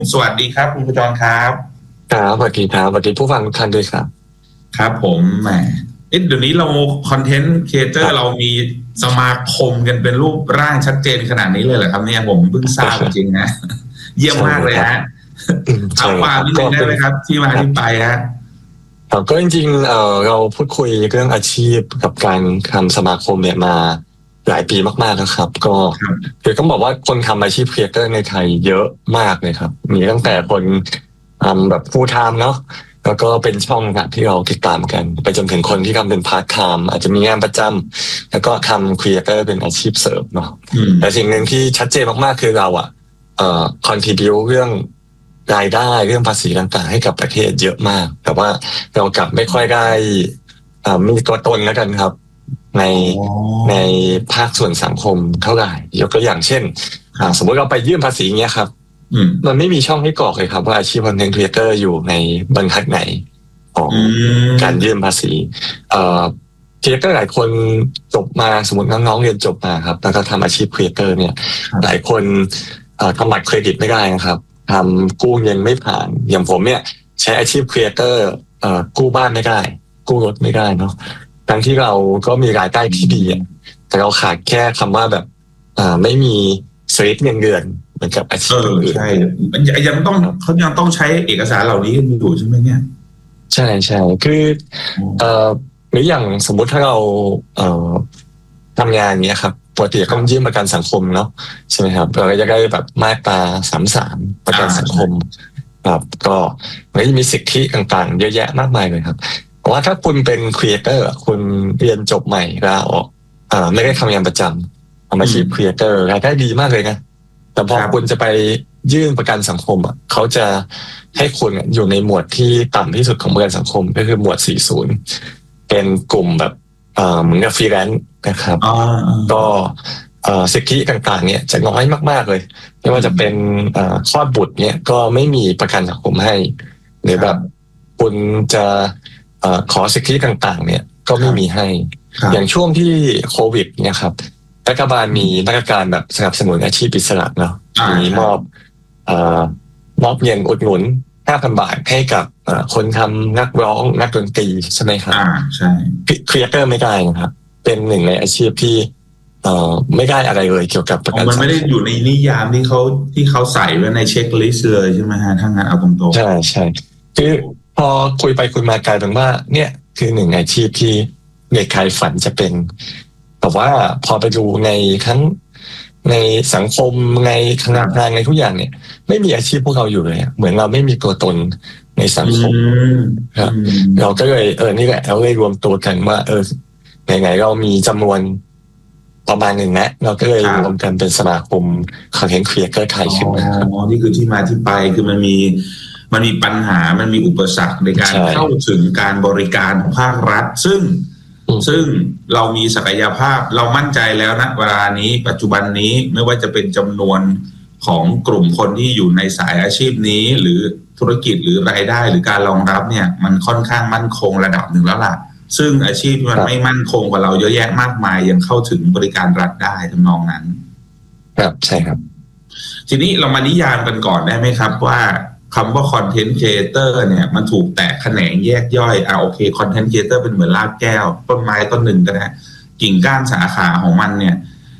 สวัสดีครับคุณประจรครับครับสวัสดีครับสวัสดีผู้ฟังทุกท่านด้วยครับครับผมแหมเดี๋ยวนี้เราคอนเทนต์ครีเอเตอร์เรามีสมาคมกันเป็นรูปร่างชัดเจนขนาดนี้เลยเหรอครับเนี่ยผมเพิ่งทราบจริงๆนะเยี่ยมมากเลยฮะเอาความนิดนึงได้ไหมครับที่มาที่ไปฮะก็จริงๆเราพูดคุยเรื่องอาชีพกับการทำสมาคมเนี่ยมาหลายปีมากๆแล้วครับก็คือต้องบอกว่าคนทำอาชีพครีเอเตอร์ในไทยเยอะมากเลยครับมีตั้งแต่คนทำแบบ full time เนาะแล้วก็เป็นช่องที่เราติดตามกันไปจนถึงคนที่ทำเป็น part time อาจจะมีงานประจำแล้วก็ทำครีเอเตอร์เป็นอาชีพเสริมเนาะแต่สิ่งหนึ่งที่ชัดเจนมากๆคือเราcontribute เรื่องรายได้เรื่องภาษีต่างๆให้กับประเทศเยอะมากแต่ว่าเรากลับไม่ค่อยได้มีตัวตนแล้วกันครับในภาคส่วนสังคมเท่าไหร่ยกตัวอย่างเช่นสมมติเราไปยื่นภาษีเงี้ยครับมันไม่มีช่องให้กรอกเลยครับว่าอาชีพคอนเทนต์ครีเอเตอร์อยู่ในบรรทัดไหนของการยื่นภาษีครีเอเตอร์หลายคนจบมาสมมติน้องๆเรียนจบมาครับแล้วก็ทำอาชีพครีเอเตอร์เนี่ยหลายคนทำบัตรเครดิตไม่ได้นะครับทำกู้เงินไม่ผ่านอย่างผมเนี่ยใช้อาชีพครีเอเตอร์กู้บ้านไม่ได้กู้รถไม่ได้เนาะทั้งที่เราก็มีรายได้ที่ดีแต่เราขาดแค่คำว่าแบบไม่มีสลิปเงินเดือนเหมือนกับอาชีพอื่นใช่ยังต้องเขายังต้องใช้เอกสารเหล่านี้อยู่ใช่ไหมเนี่ยใช่ใช่คือหรืออย่างสมมุติถ้าเราทำงานเนี้ยครับปกติต้องยื่นประกันสังคมเนาะใช่ไหมครับเราก็จะได้แบบมาตรา33ประกันสังคมครับก็มันจะมีสิทธิต่างๆเยอะแยะมากมายเลยครับเพราะว่าถ้าคุณเป็นครีเอเตอร์คุณเรียนจบใหม่ลาออกไม่ได้ทำงานประจำทำอาชีพครีเอเตอร์รายได้ดีมากเลยนะแต่พอคุณจะไปยื่นประกันสังคมเขาจะให้คุณอยู่ในหมวดที่ต่ำที่สุดของประกันสังคมก็คือหมวด40เป็นกลุ่มแบบเหมือนกับฟรีแลนซ์นะครับก็สิทธิต่างๆเนี่ยจะน้อยมากๆเลยไม่ว่าจะเป็นคลอดบุตรเนี่ยก็ไม่มีประกันสังคมให้หรือแบบคุณจะขอสิทธิต่างๆเนี่ยก็ไม่มีให้อย่างช่วงที่โควิดเนี่ยครับรัฐบาลมีมาตรการแบบสนับสนุนอาชีพอิสระเนาะมีมอบเงินอุดหนุน 5,000 บาทให้กับคนทำนักร้องนักดนตรีใช่ไหมครับใช่ครีเอเตอร์ไม่ได้นะครับเป็นหนึ่งในอาชีพที่ไม่ได้อะไรเลยเกี่ยวกับประกันมันไม่ได้อยู่ในนิยามที่เขาใส่ไว้ในเช็คลิสต์เลยใช่ไหมฮะถ้างั้นเอาตรงๆใช่ใช่คือพอคุยไปคุยมากลายเป็นว่าเนี่ยคือหนึ่งอาชีพที่เด็กใครฝันจะเป็นแต่ว่าพอไปดูทั้งในสังคมในธนาคารในทุกอย่างเนี่ยไม่มีอาชีพพวกเราอยู่เลยเหมือนเราไม่มีตัวตนในสังคมครับเราก็เลยนี่แหละเราเลยรวมตัวกันว่าไหนๆเรามีจำนวนประมาณหนึ่งนะเราก็เลยรวมกันเป็นสมาคมคอนเทนต์ครีเอเตอร์ไทยขึ้นมาครับนี่คือที่มาที่ไปคือมันมีปัญหามันมีอุปสรรคในการเข้าถึงการบริการของภาครัฐซึ่งเรามีศักยภาพเรามั่นใจแล้วนะเวลานี้ปัจจุบันนี้ไม่ว่าจะเป็นจำนวนของกลุ่มคนที่อยู่ในสายอาชีพนี้หรือธุรกิจหรือรายได้หรือการรองรับเนี่ยมันค่อนข้างมั่นคงระดับหนึ่งแล้วล่ะซึ่งอาชีพมันไม่มั่นคงกว่าเราเยอะแยะมากมายยังเข้าถึงบริการรัฐได้ทำนองนั้นครับใช่ครับทีนี้เรามานิยามกันก่อนได้ไหมครับว่าคำว่าคอนเทนต์ครีเอเตอร์เนี่ยมันถูกแตกแขนงแยกย่อยโอเคคอนเทนต์ครีเอเตอร์เป็นเหมือนรากแก้วต้นไม้ต้นหนึ่งก็ได้กิ่งก้านสาขาของมันเนี่ย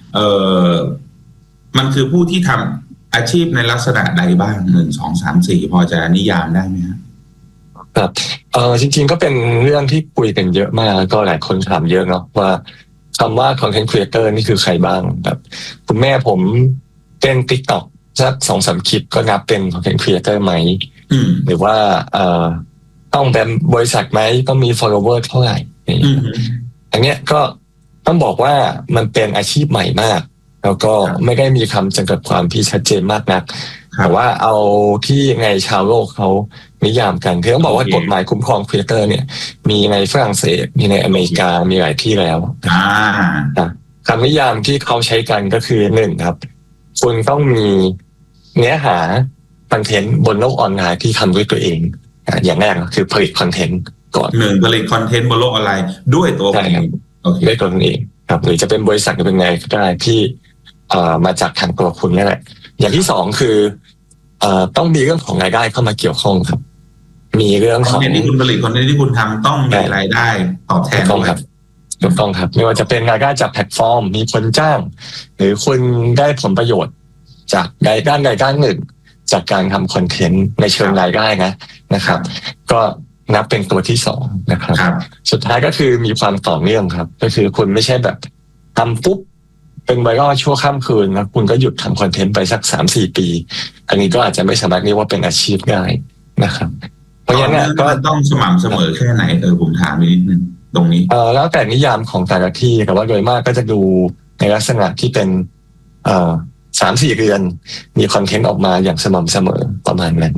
มันคือผู้ที่ทำอาชีพในลักษณะใดบ้าง1 2 3 4พอจะนิยามได้ไหมครับจริงๆก็เป็นเรื่องที่คุยกันเยอะมากก็หลายคนถามเยอะเนาะว่าคำว่าคอนเทนต์ครีเอเตอร์นี่คือใครบ้างแบบคุณแม่ผมเต้น TikTokสัก 2-3 คลิปก็นับเป็นคอนเทนต์ครีเอเตอร์ไหมหรือว่าต้องเป็นบริษัทไหมต้องมี follower เท่าไหร่อันเนี้ยก็ต้องบอกว่ามันเป็นอาชีพใหม่มากแล้วก็ไม่ได้มีคำจำกัดความที่ชัดเจนมากนักแต่ว่าเอาที่ไงชาวโลกเขานิยามกันคือต้องบอกว่ากฎหมายคุ้มครองครีเอเตอร์เนี่ยมีในฝรั่งเศสมีในอเมริกามีหลายที่แล้วคำนิยามที่เขาใช้กันก็คือ1ครับคุณต้องมีเนื้อหาคอนเทนต์บนโลกออนไลน์ที่ทำด้วยตัวเองอย่างแรกก็คือผลิตคอนเทนต์ก่อนผลิตคอนเทนต์บนโลกออนไลน์ด้วยตัวเองด้วยตัวเองครับหรือจะเป็นบริษัทหรือเป็นไงก็ได้ที่มาจากทางตัวคุณนี่แหละอย่างที่2คือต้องมีเรื่องของรายได้เข้ามาเกี่ยวข้องครับมีเรื่องของคอนเทนต์ที่คุณผลิตคอนเทนต์ที่คุณทำต้องมีรายได้ตอบแทนด้วยถูกต้องครับไม่ว่าจะเป็นรายได้จากแพลตฟอร์มมีคนจ้างหรือคุณได้ผลประโยชน์จากด้านใดด้านหนึ่งจากการทำคอนเทนต์ในเชิงรายได้นะครับก็นับเป็นตัวที่สองนะครับสุดท้ายก็คือมีความต่อเนื่องครับก็คือคุณไม่ใช่แบบทำปุ๊บเป็นไวรัลชั่วข้ามคืนแล้วคุณก็หยุดทำคอนเทนต์ไปสัก 3-4 ปีอันนี้ก็อาจจะไม่สามารถเรียกว่าเป็นอาชีพได้นะครับเพราะฉะนั้นก็ต้องสม่ำเสมอแค่ไหนผมถามนิดนึงตรงนี้แล้วแต่นิยามของแต่ละที่แต่ว่าโดยมากก็จะดูในลักษณะที่เป็น3-4 เดือนมีคอนเทนต์ออกมาอย่างสม่ำเสมอประมาณนั้น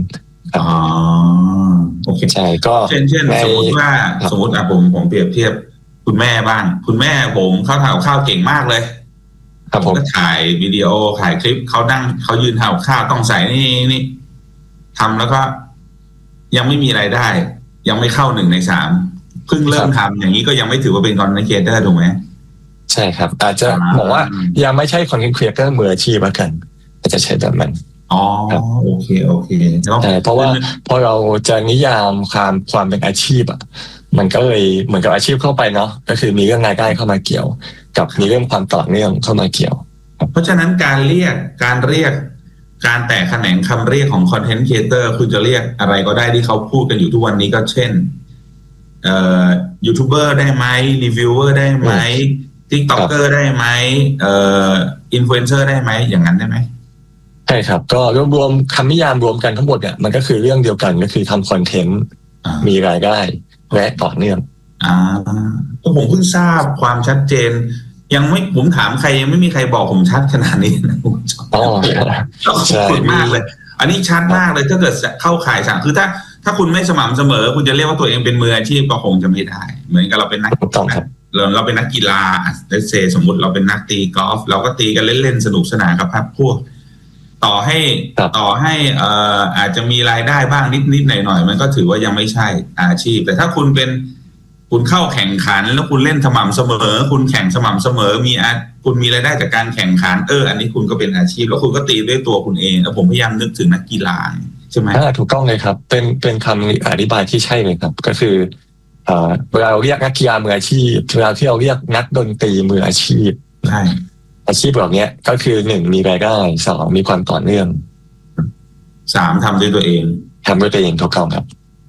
โอเคใช่ก็เช่นสมมติว่าผมเปรียบเทียบคุณแม่บ้างคุณแม่ผมเขาทำข้าวเก่งมากเลยผมก็ถ่ายวิดีโอถ่ายคลิปเขายืนทำข้าวต้องใส่นี่ทำแล้วก็ยังไม่มีรายได้ยังไม่เข้า1 ใน 3เพิ่งเริ่มทำอย่างนี้ก็ยังไม่ถือว่าเป็นคอนเทนต์ครีเอเตอร์ถูกไหมใช่ครับอาจจะบอกว่ายังไม่ใช่คอนเทนต์ครีเอเตอร์มืออาชีพกันอาจจะใช้แบบนั้นโอเคใช่เพราะว่าพอเราจะนิยามความเป็นอาชีพมันก็เลยเหมือนกับอาชีพเข้าไปเนาะก็คือมีเรื่องรายได้เข้ามาเกี่ยวกับมีเรื่องความต่อเนื่องเข้ามาเกี่ยวเพราะฉะนั้นการเรียกการแตกแขนงคำเรียกของคอนเทนต์ครีเอเตอร์คุณจะเรียกอะไรก็ได้ที่เขาพูดกันอยู่ทุกวันนี้ก็เช่นยูทูบเบอร์ได้ไหมรีวิวเวอร์ได้ไหมติ๊กต็อกเกอร์ได้ไหมอินฟลูเอนเซอร์ได้ไหมอย่างนั้นได้ไหมใช่ครับก็รวมคำนิยามรวมกันทั้งหมดเนี่ยมันก็คือเรื่องเดียวกันก็คือทำคอนเทนต์มีรายได้และต่อเนื่องผมเพิ่งทราบความชัดเจนยังไม่ผมถามใครยังไม่มีใครบอกผมชัดขนาดนี้นะผมชอบขอบคุณมากเลยอันนี้ชัดมากเลยถ้าเกิดเข้าข่ายสั่งคือถ้าคุณไม่สม่ำเสมอคุณจะเรียกว่าตัวเองเป็นมืออาชีพก็คงจะไม่ได้เหมือนกับเราเป็นนักเราเป็นนักกีฬาสมมติเราเป็นนักตีกอล์ฟเราก็ตีกันเล่นๆสนุกสนานกับพวกต่อให้อาจจะมีรายได้บ้างนิดๆหน่อยๆมันก็ถือว่ายังไม่ใช่อาชีพแต่ถ้าคุณเข้าแข่งขันแล้วคุณเล่นสม่ำเสมอคุณแข่งสม่ำเสมอคุณมีรายได้จากการแข่งขันอันนี้คุณก็เป็นอาชีพแล้วคุณก็ตีด้วยตัวคุณเองแล้วผมพยายามนึกถึงนักกีฬาใช่ไหมถูกต้องเลยครับเป็นคำอธิบายที่ใช่เลยครับก็คือเวลาเราเรียกนักกีฬามืออาชีพเวลาที่เราเรียกนักดนตรีมืออาชีพใช่อาชีพเหล่านี้ก็คือ1มีรายได้2มีความต่อเนื่อง 3ทำด้วยตัวเองถูกต้องครับ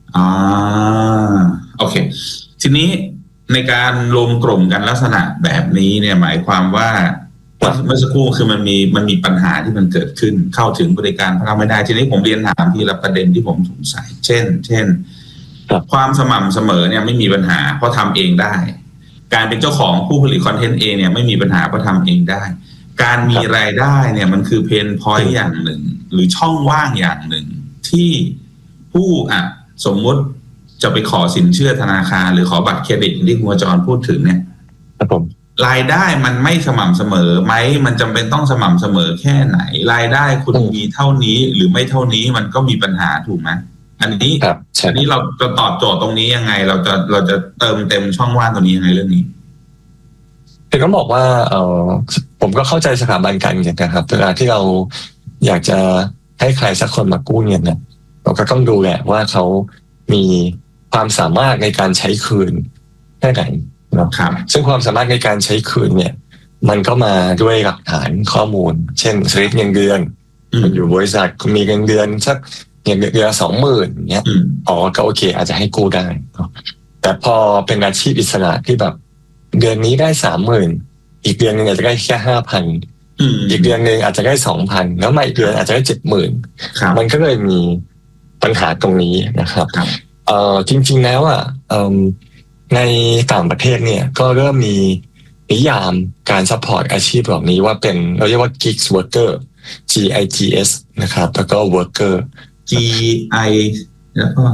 โอเคทีนี้ในการรวมกลุ่มกันลักษณะแบบนี้เนี่ยหมายความว่าเมื่อสักครู่คือมันมีปัญหาที่มันเกิดขึ้นเข้าถึงบริการเราไม่ได้ทีนี้ผมเรียนถามทีละประเด็นที่ผมสงสัยเช่นความสม่ำเสมอเนี่ยไม่มีปัญหาเพราะทำเองได้การเป็นเจ้าของผู้ผลิตคอนเทนต์เองเนี่ยไม่มีปัญหาเพราะทำเองได้การมีรายได้เนี่ยมันคือเพนพอยต์อย่างหนึ่งหรือช่องว่างอย่างหนึ่งที่ผู้สมมติจะไปขอสินเชื่อธนาคารหรือขอบัตรเครดิตที่คุณวจรพูดถึงเนี่ยครับผมรายได้มันไม่สม่ำเสมอไหมมันจำเป็นต้องสม่ำเสมอแค่ไหนรายได้คุณมีเท่านี้หรือไม่เท่านี้มันก็มีปัญหาถูกไหมอันนี้เราจะตอบโจทย์ตรงนี้ยังไงเราจะเติมเต็มช่องว่างตรงนี้ยังไงเรื่องนี้ก็บอกว่าผมก็เข้าใจสถาบันการเงินนะครับเวลาที่เราอยากจะให้ใครสักคนมากู้เงินเนี่ยเราก็ต้องดูแหละว่าเขามีความสามารถในการใช้คืนแค่ไหนนะครับซึ่งความสามารถในการใช้คืนเนี่ยมันก็มาด้วยหลักฐานข้อมูลเช่นสลิปเงินเดือนอยู่บริษัทมีเงินเดือนสักเงินเดือน20,000เนี้ยก็โอเคอาจจะให้กู้ได้แต่พอเป็นอาชีพอิสระที่แบบเดือนนี้ได้30,000อีกเดือนนึงอาจจะได้แค่5,000อีกเดือนนึงอาจจะได้2,000แล้วมาอีกเดือนอาจจะได้70,000มันก็เลยมีปัญหาตรงนี้นะครับจริงๆแล้วในต่างประเทศเนี่ยก็เริ่มมีนิยามการซัพพอร์ตอาชีพเหล่านี้ว่าเป็นเราเรียกว่า gigs worker GIGS นะครับแล้วก็ worker GI แล้วก็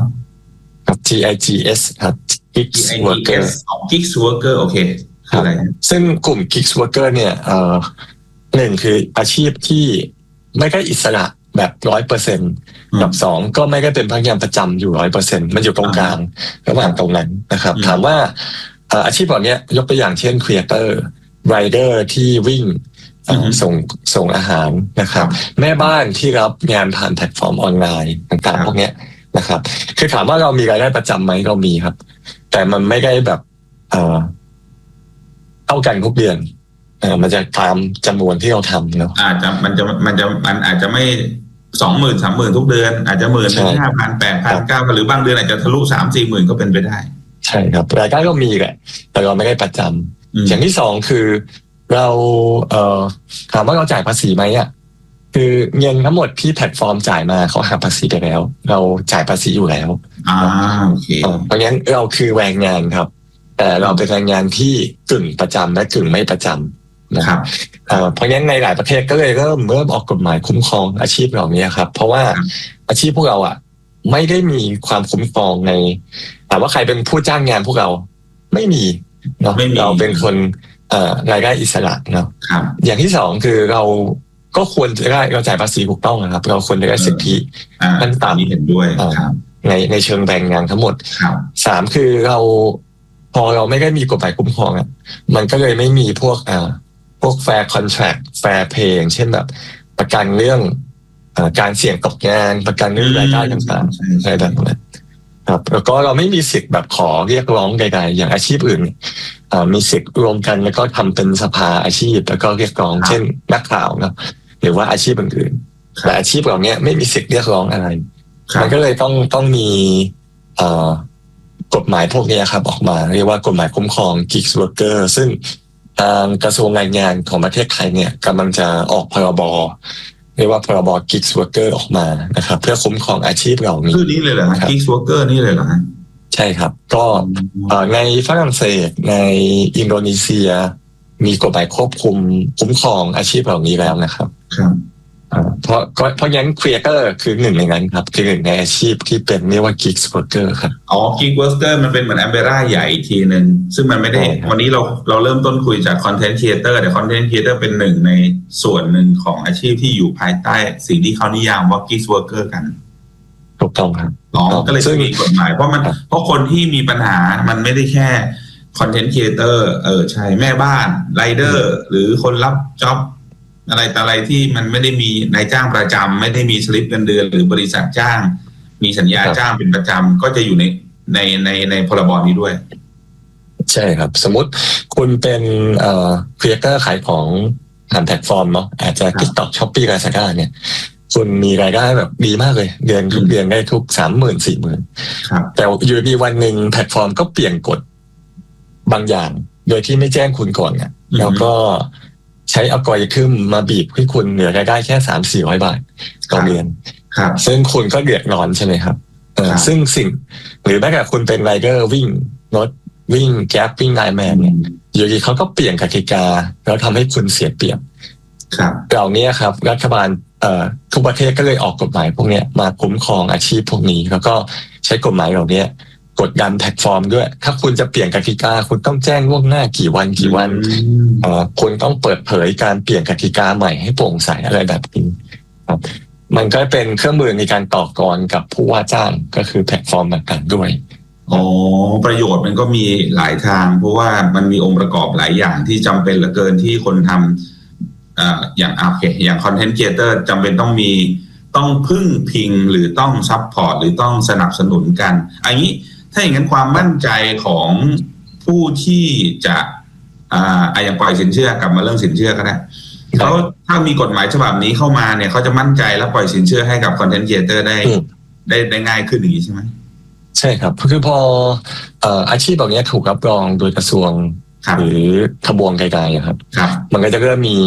GIGS ครับ gigs worker gigs worker โอเคคืออะไรซึ่งกลุ่ม gigs worker เนี่ยหนึ่งคืออาชีพที่ไม่ได้อิสระแบบ 100% กับ2ก็ไม่ได้เป็นพนักงานประจำอยู่ 100% มันอยู่ตรงกลางระหว่างตรงนั้นนะครับถามว่าอาชีพแบบนี้ยกตัวอย่างเช่น creator rider ที่วิ่งส่งอาหารนะครับแม่บ้านที่รับงานผ่านแพลตฟอร์มออนไลน์ต่างๆพวกเนี้ยนะครับคือถามว่าเรามีรายได้ประจำไหมเรามีครับแต่มันไม่ได้แบบเท่ากันทุกเดือนมันจะตามจำนวนที่เราทำเนาะมันอาจจะไม่20,000 30,000ทุกเดือนอาจจะ15,000 8,000 9,000หรือบางเดือนอาจจะทะลุ 3-4 หมื่นก็เป็นไปได้ใช่ครับรายได้ก็มีแหละแต่เราไม่ได้ประจำอย่างที่สองคือเราถามว่าเราจ่ายภาษีไหมอ่ะคือเงินทั้งหมดที่แพลตฟอร์มจ่ายมาเขาหักภาษีไปแล้วเราจ่ายภาษีอยู่แล้วโอเคเพราะงั้นเราคือแรงงานครับแต่เราเป็นแรงงานที่กึ่งประจำและกึ่งไม่ประจำนะครับเพราะงั้นในหลายประเทศก็เลยเริ่มออกกฎหมายคุ้มครองอาชีพเหล่านี้ครับเพราะว่าอาชีพพวกเราอ่ะไม่ได้มีความคุ้มครองในแต่ว่าใครเป็นผู้จ้างงานพวกเราไม่มีเนาะเราเป็นคนรายได้อิสระเนาะอย่างที่สองคือเราก็ควรจะได้เราจ่ายภาษีถูกต้องนะครับเราควรจะได้สิทธิขั้นต่ำเห็นด้วยในเชิงแรงงานทั้งหมดสามคือเราพอเราไม่ได้มีกฎหมายคุ้มครองอ่ะมันก็เลยไม่มีพวกfair contract fair pay อย่างเช่นแบบประกันเรื่องการเสี่ยงตกงานประกันเรื่องรายได้ต่างๆอะไรแบบนั้นครับแล้วก็เราไม่มีสิทธิ์แบบขอเรียกร้องใดๆอย่างอาชีพอื่นมีสิทธิ์รวมกันแล้วก็ทำเป็นสภาอาชีพแล้วก็เรียกร้องเช่นนักข่าวนะหรือว่าอาชีพอื่นๆแต่อาชีพเหล่านี้ไม่มีสิทธิ์เรียกร้องอะไรมันก็เลยต้องมีกฎหมายพวกนี้ครับออกมาเรียกว่ากฎหมายคุ้มครอง Gig Worker ซึ่งทางกระทรวงแรงงานของประเทศไทยเนี่ยกำลังจะออกพรบเรียกว่าพรบ Gig Worker ออกมานะครับเพื่อคุ้มครองอาชีพเหล่านี้คือนี่เลยเหรอ Gig Worker นี่เลยเหรอใช่ครับก็ในฝรั่งเศสในอินโดนีเซียมีกฎหมายควบคุมคุ้มครองอาชีพเหล่านี้แล้วนะครับเพราะงั้นครีเอเตอร์คือหนึ่งในนั้นครับคือหนึ่งในอาชีพที่เป็นเรียกว่า Gig Worker ครับ Gig Worker มันเป็นเหมือนอัมเบร่าใหญ่ทีนึงซึ่งมันไม่ได้วันนี้เราเริ่มต้นคุยจาก Content Creator แต่ Content Creator เป็นหนึ่งในส่วนหนึ่งของอาชีพที่อยู่ภายใต้สิ่งที่เขานิยามว่า Gig Worker กันถูกต้องครับก็เลยมีกฎหมายเพราะคนที่มีปัญหามันไม่ได้แค่คอนเทนต์ครีเอเตอร์ใช่แม่บ้านไรเดอร์หรือคนรับจ็อบอะไรที่มันไม่ได้มีนายจ้างประจำไม่ได้มีสลิปเงินเดือนหรือบริษัทจ้างมีสัญญาจ้างเป็นประจำก็จะอยู่ในพรบนี้ด้วยใช่ครับสมมติคุณเป็นครีเอเตอร์ขายของผ่านแพลตฟอร์มเนาะอาจจะ TikTok Shopee Lazada เนี่ยคุณมีรายได้แบบดีมากเลยเดือนทุกเดือนได้ทุก 30,000 40,000 แต่อยู่ดีวันหนึ่งแพลตฟอร์มก็เปลี่ยนกฎบางอย่างโดยที่ไม่แจ้งคุณก่อนเนี่ยแล้วก็ใช้อัลกอริทึมมาบีบให้คุณเหลือรายได้แค่ 300-400 บาทต่อเดือนซึ่งคุณก็เดือดร้อนใช่ไหมครับซึ่งสิ่งหรือแม้แต่คุณเป็นไรเดอร์วิ่งรถวิ่งแก๊ปวิ่งไลน์แมนเนี่ยอยู่ดีเขาก็เปลี่ยนกติกาแล้วทำให้คุณเสียเปรียบเหล่านี้ครับรัฐบาลทุกประเทศก็เลยออกกฎหมายพวกนี้มาคุ้มครองอาชีพพวกนี้แล้วก็ใช้กฎหมายเหล่านี้กดดันแพลตฟอร์มด้วยถ้าคุณจะเปลี่ยนกติกาคุณต้องแจ้งล่วงหน้ากี่วันคุณต้องเปิดเผยการเปลี่ยนกติกาใหม่ให้โปร่งใสอะไรแบบนี้ครับมันก็เป็นเครื่องมือในการต่อกรกับผู้ว่าจ้างก็คือแพลตฟอร์มต่างๆด้วยประโยชน์มันก็มีหลายทางเพราะว่ามันมีองค์ประกอบหลายอย่างที่จำเป็นเหลือเกินที่คนทำอย่างคอนเทนต์ครีเอเตอร์จำเป็นต้องพึ่งพิงหรือต้องซัพพอร์ตหรือต้องสนับสนุนกันอันนี้ถ้าอย่างนั้นความมั่นใจของผู้ที่จะอย่างปล่อยสินเชื่อกลับมาเรื่องสินเชื่อก็ได้เขาถ้ามีกฎหมายฉบับนี้เข้ามาเนี่ยเขาจะมั่นใจและปล่อยสินเชื่อให้กับคอนเทนต์ครีเอเตอร์ได้ง่ายขึ้นอย่างนี้ใช่ไหมใช่ครับคือพออาชีพแบบนี้ถูกรับรองโดยกระทรวงหรือทบวงไกลๆครับมันก็จะเริ่มมี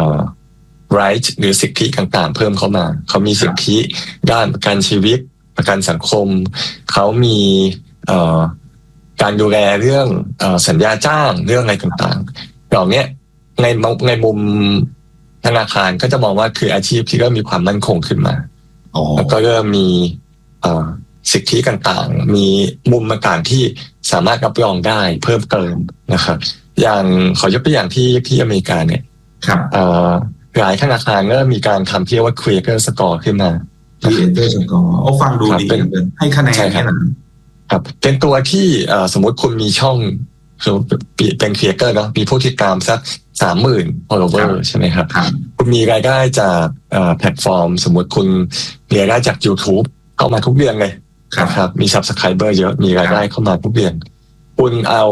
right หรือสิทธิต่างๆเพิ่มเข้ามาเขามีสิทธิด้านประกันชีวิตประกันสังคมเขามีการดูแลเรื่องสัญญาจ้างเรื่องอะไรต่างๆเหล่านี้ในมุมธนาคารก็จะมองว่าคืออาชีพที่ก็มีความมั่นคงขึ้นมาแล้วก็เริ่มมีสิทธิต่างๆมีมุมต่างๆที่สามารถรับรองได้เพิ่มเติมนะครับอย่างขอยกตัวอย่างที่อเมริกาเนี่ยหลายธนาคารก็มีการทำที่เรียกว่า Creator Score ขึ้นมา Creator Score ฟังดูดีให้คะแนนแค่นั้นครับเป็นตัวที่สมมติคุณมีช่องเป็น Creator เนาะมีผู้ติดตามสัก 30,000 follower ใช่ไหมครับคุณมีรายได้จากแพลตฟอร์มสมมติคุณมีรายได้จาก YouTube เข้ามาทุกเดือนเลยนะครับมี Subscriber เยอะมีรายได้เข้ามาทุกเดือนคุณเอา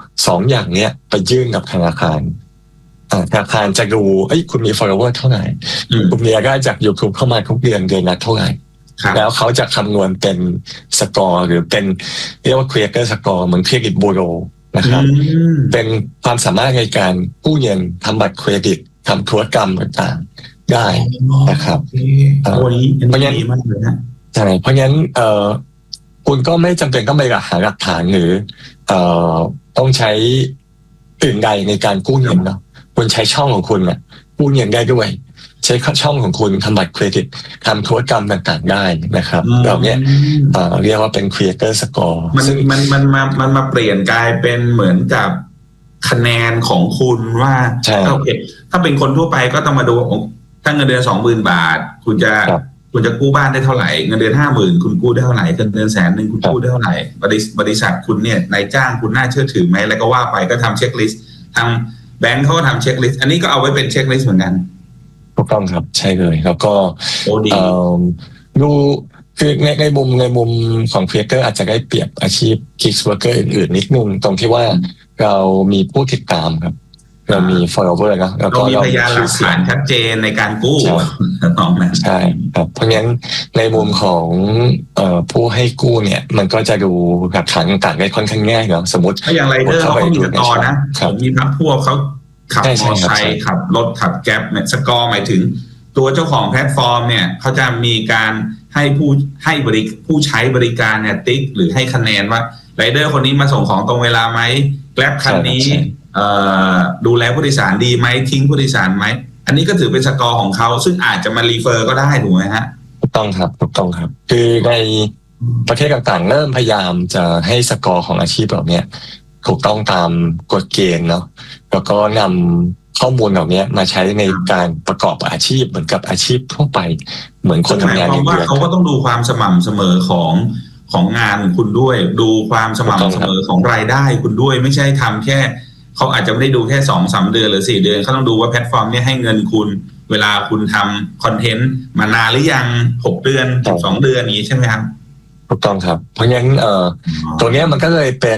2อย่างเนี้ยไปยื่นกับธนาคารจะดูคุณมี follower เท่าไหร่คุณมีรายได้จาก YouTube เข้ามาทุกเดือนละเท่าไหร่แล้วเขาจะคำนวณเป็นสกอร์หรือเป็นเรียกว่า creator score เหมือนเครดิตบูโรนะครับเป็นความสามารถในการกู้เงินทำบัตรเครดิตทำธุรกรรมต่างๆได้นะครับเพราะงั้นใช่เพราะงั้นคุณก็ไม่จำเป็นต้องไปหาหลักฐานหรือต้องใช้อื่นใดในการกู้เงินเนาะคุณใช้ช่องของคุณเนี่ยกู้เงินได้ด้วยใช้ช่องของคุณทำบัตรเครดิตทำธุรกรรมต่างๆได้นะครับแบบนี้เรียกว่าเป็น creator score มันมาเปลี่ยนกลายเป็นเหมือนกับคะแนนของคุณว่าโอเคถ้าเป็นคนทั่วไปก็ต้องมาดูถ้าเงินเดือน 20,000 บาทคุณจะกู้บ้านได้เท่าไหร่เงินเดือน 50,000 คุณกู้ได้เท่าไหร่เงินเดือน100,000คุณกู้ได้เท่าไหร่บริษัทคุณเนี่ยนายจ้างคุณน่าเชื่อถือไหมแล้วก็ว่าไปก็ทำเช็คลิสต์ทางแบงค์เขาก็ทำเช็คลิสต์อันนี้ก็เอาไว้เป็นเช็คลิสต์เหมือนกันถูกต้องครับใช่เลยแล้วก็ดูคือในมุมของครีเอเตอร์อาจจะได้เปรียบอาชีพกิกส์เวิร์กเกอร์อื่นๆนิดนึงตรงที่ว่าเรามีผู้ติดตามครับเรามี follower นะแล้วก็เรามีพยานหลักฐานชัดเจนในการกู้ต้องนะใช่ครับเพราะงั้นในมุมของผู้ให้กู้เนี่ยมันก็จะดูหลักฐานต่างๆได้ค่อนข้างง่ายเนาะสมมติอย่างไรเดอร์เขาก็มีสกอร์นะผมมีพักพวกเขาขับมอเตอร์ไซค์ขับรถขับแก๊ปเนี่ยสกอร์หมายถึงตัวเจ้าของแพลตฟอร์มเนี่ยเขาจะมีการให้ผู้ใช้บริการเนี่ยติ๊กหรือให้คะแนนว่าไรเดอร์คนนี้มาส่งของตรงเวลาไหมแกร็บคันนี้ดูแลผู้โดยสารดีไหมทิ้งผู้โดยสารไหมอันนี้ก็ถือเป็นสกอร์ของเขาซึ่งอาจจะมารีเฟอร์ก็ได้ถูกไหมฮะถูกต้องครับคือในประเทศต่างๆเริ่มพยายามจะให้สกอร์ของอาชีพแบบนี้ถูกต้องตามกฎเกณฑ์เนาะแล้วก็นำข้อมูลเหล่านี้มาใช้ในการประกอบอาชีพเหมือนกับอาชีพทั่วไปเหมือนคนทำงานอย่างเดียวเขาก็ต้องดูความสม่ำเสมอของงานคุณด้วยดูความสม่ำเสมอของรายได้คุณด้วยไม่ใช่ทำแค่เขาอาจจะไม่ได้ดูแค่ 2-3 เดือนหรือ4 เดือนเขาต้องดูว่าแพลตฟอร์มนี้ให้เงินคุณเวลาคุณทำคอนเทนต์มานานหรือยัง6 เดือน12 เดือนนี้ใช่ไหมครับถูกต้องครับเพราะงั้นตัวนี้มันก็เลยเป็น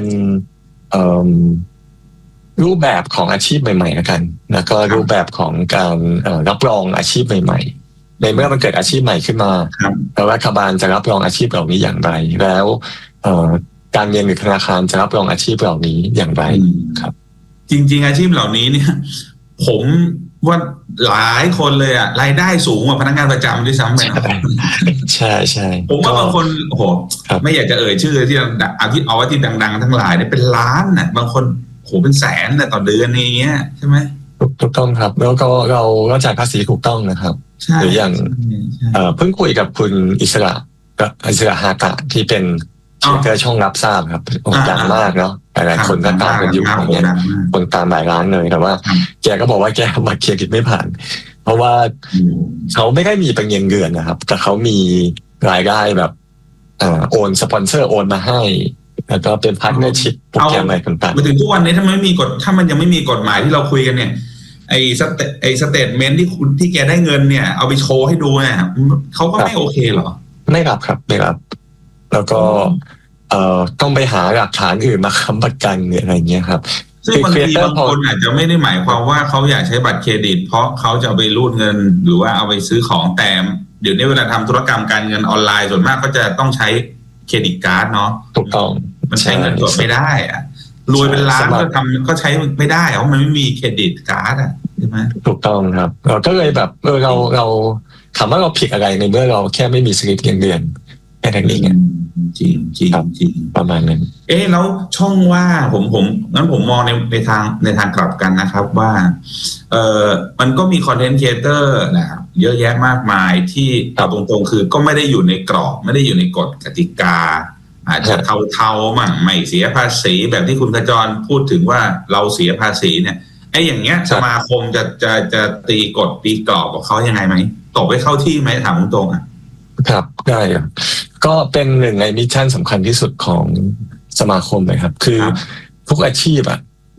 รูปแบบของอาชีพใหม่ๆแล้วกันแล้วก็รูปแบบของการรับรองอาชีพใหม่ๆในเมื่อมันเกิดอาชีพใหม่ขึ้นมาแล้วรัฐบาลจะรับรองอาชีพเหล่านี้อย่างไรแล้วการเงินหรือธนาคารจะรับรองอาชีพเหล่านี้อย่างไรครับจริงๆอาชีพเหล่านี้เนี่ยผมว่าหลายคนเลยอะรายได้สูงกว่าพนักงานประจำด้วยซ้ำไปใช่ผมว่าบางคนโอ้โหไม่อยากจะเอ่ยชื่อที่เอาว่าที่ดังๆทั้งหลายเนี่ยเป็นล้านน่ะบางคนโหเป็นแสนน่ะต่อเดือนนี้ใช่ไหมถูกต้องครับแล้วก็เราจ่ายภาษีถูกต้องนะครับหรืออย่างเพิ่งคุยกับคุณอิสระฮากะที่เป็นเจอช่องรับทราบครับดังมากเนาะหลายคนก็ตามกันอยู่อย่างเงี้ยคนตามหลายล้านเลยแต่ว่าแกก็บอกว่าแกบัตรเครดิตไม่ผ่านเพราะว่าเขาไม่ได้มีเป็นเงินเดือนนะครับแต่เขามีรายได้แบบโอนสปอนเซอร์โอนมาให้แล้วก็เป็นพาร์ทเนอร์ชิพโปรแกรมอะไรต่างๆมาถึงทุกวันนี้ถ้ามันยังไม่มีกฎหมายที่เราคุยกันเนี่ยไอ้สเตทเมนต์ที่แกได้เงินเนี่ยเอาไปโชว์ให้ดูเนี่ยเขาก็ไม่โอเคหรอไม่รับครับไม่รับแล้วก็ต้องไปหาหลักฐานอื่นมาค้ำประกันหรืออะไรเงี้ยครับซึ่งบางทีบางคนอาจจะไม่ได้หมายความว่าเขาอยากใช้บัตรเครดิตเพราะเขาจะเอาไปรูดเงินหรือว่าเอาไปซื้อของแต่เดี๋ยวนี้เวลาทำธุรกรรมการเงินออนไลน์ส่วนมากก็จะต้องใช้เครดิตการ์ดเนาะถูกต้องมันใช้เงินสดไม่ได้อะรวยเป็นล้านก็ใช้ไม่ได้เพราะมันไม่มีเครดิตการ์ดอ่ะใช่ไหมถูกต้องครับเราก็เลยแบบเราถามว่าเราผิดอะไรในเมื่อเราแค่ไม่มีสลิปเงินเดือนแค่นั้นเองจริงประมาณนั้นแล้วช่องว่าผมงั้นผมมองในทางกลับกันนะครับว่ามันก็มีคอนเทนต์ครีเอเตอร์นะครับเยอะแยะมากมายที่เอาตรงๆคือก็ไม่ได้อยู่ในกรอบไม่ได้อยู่ในกฎกติกาอาจจะเทาๆมั่งไม่เสียภาษีแบบที่คุณขจรพูดถึงว่าเราเสียภาษีเนี่ยอย่างเงี้ยสมาคมจะตีกฎตีกรอบกับเขายังไงไหมตกไปเข้าที่ไหมถามตรงๆครับได้ครับก็เป็นหนึ่งในมิชชั่นสำคัญที่สุดของสมาคมเลยครับคือทุกอาชีพ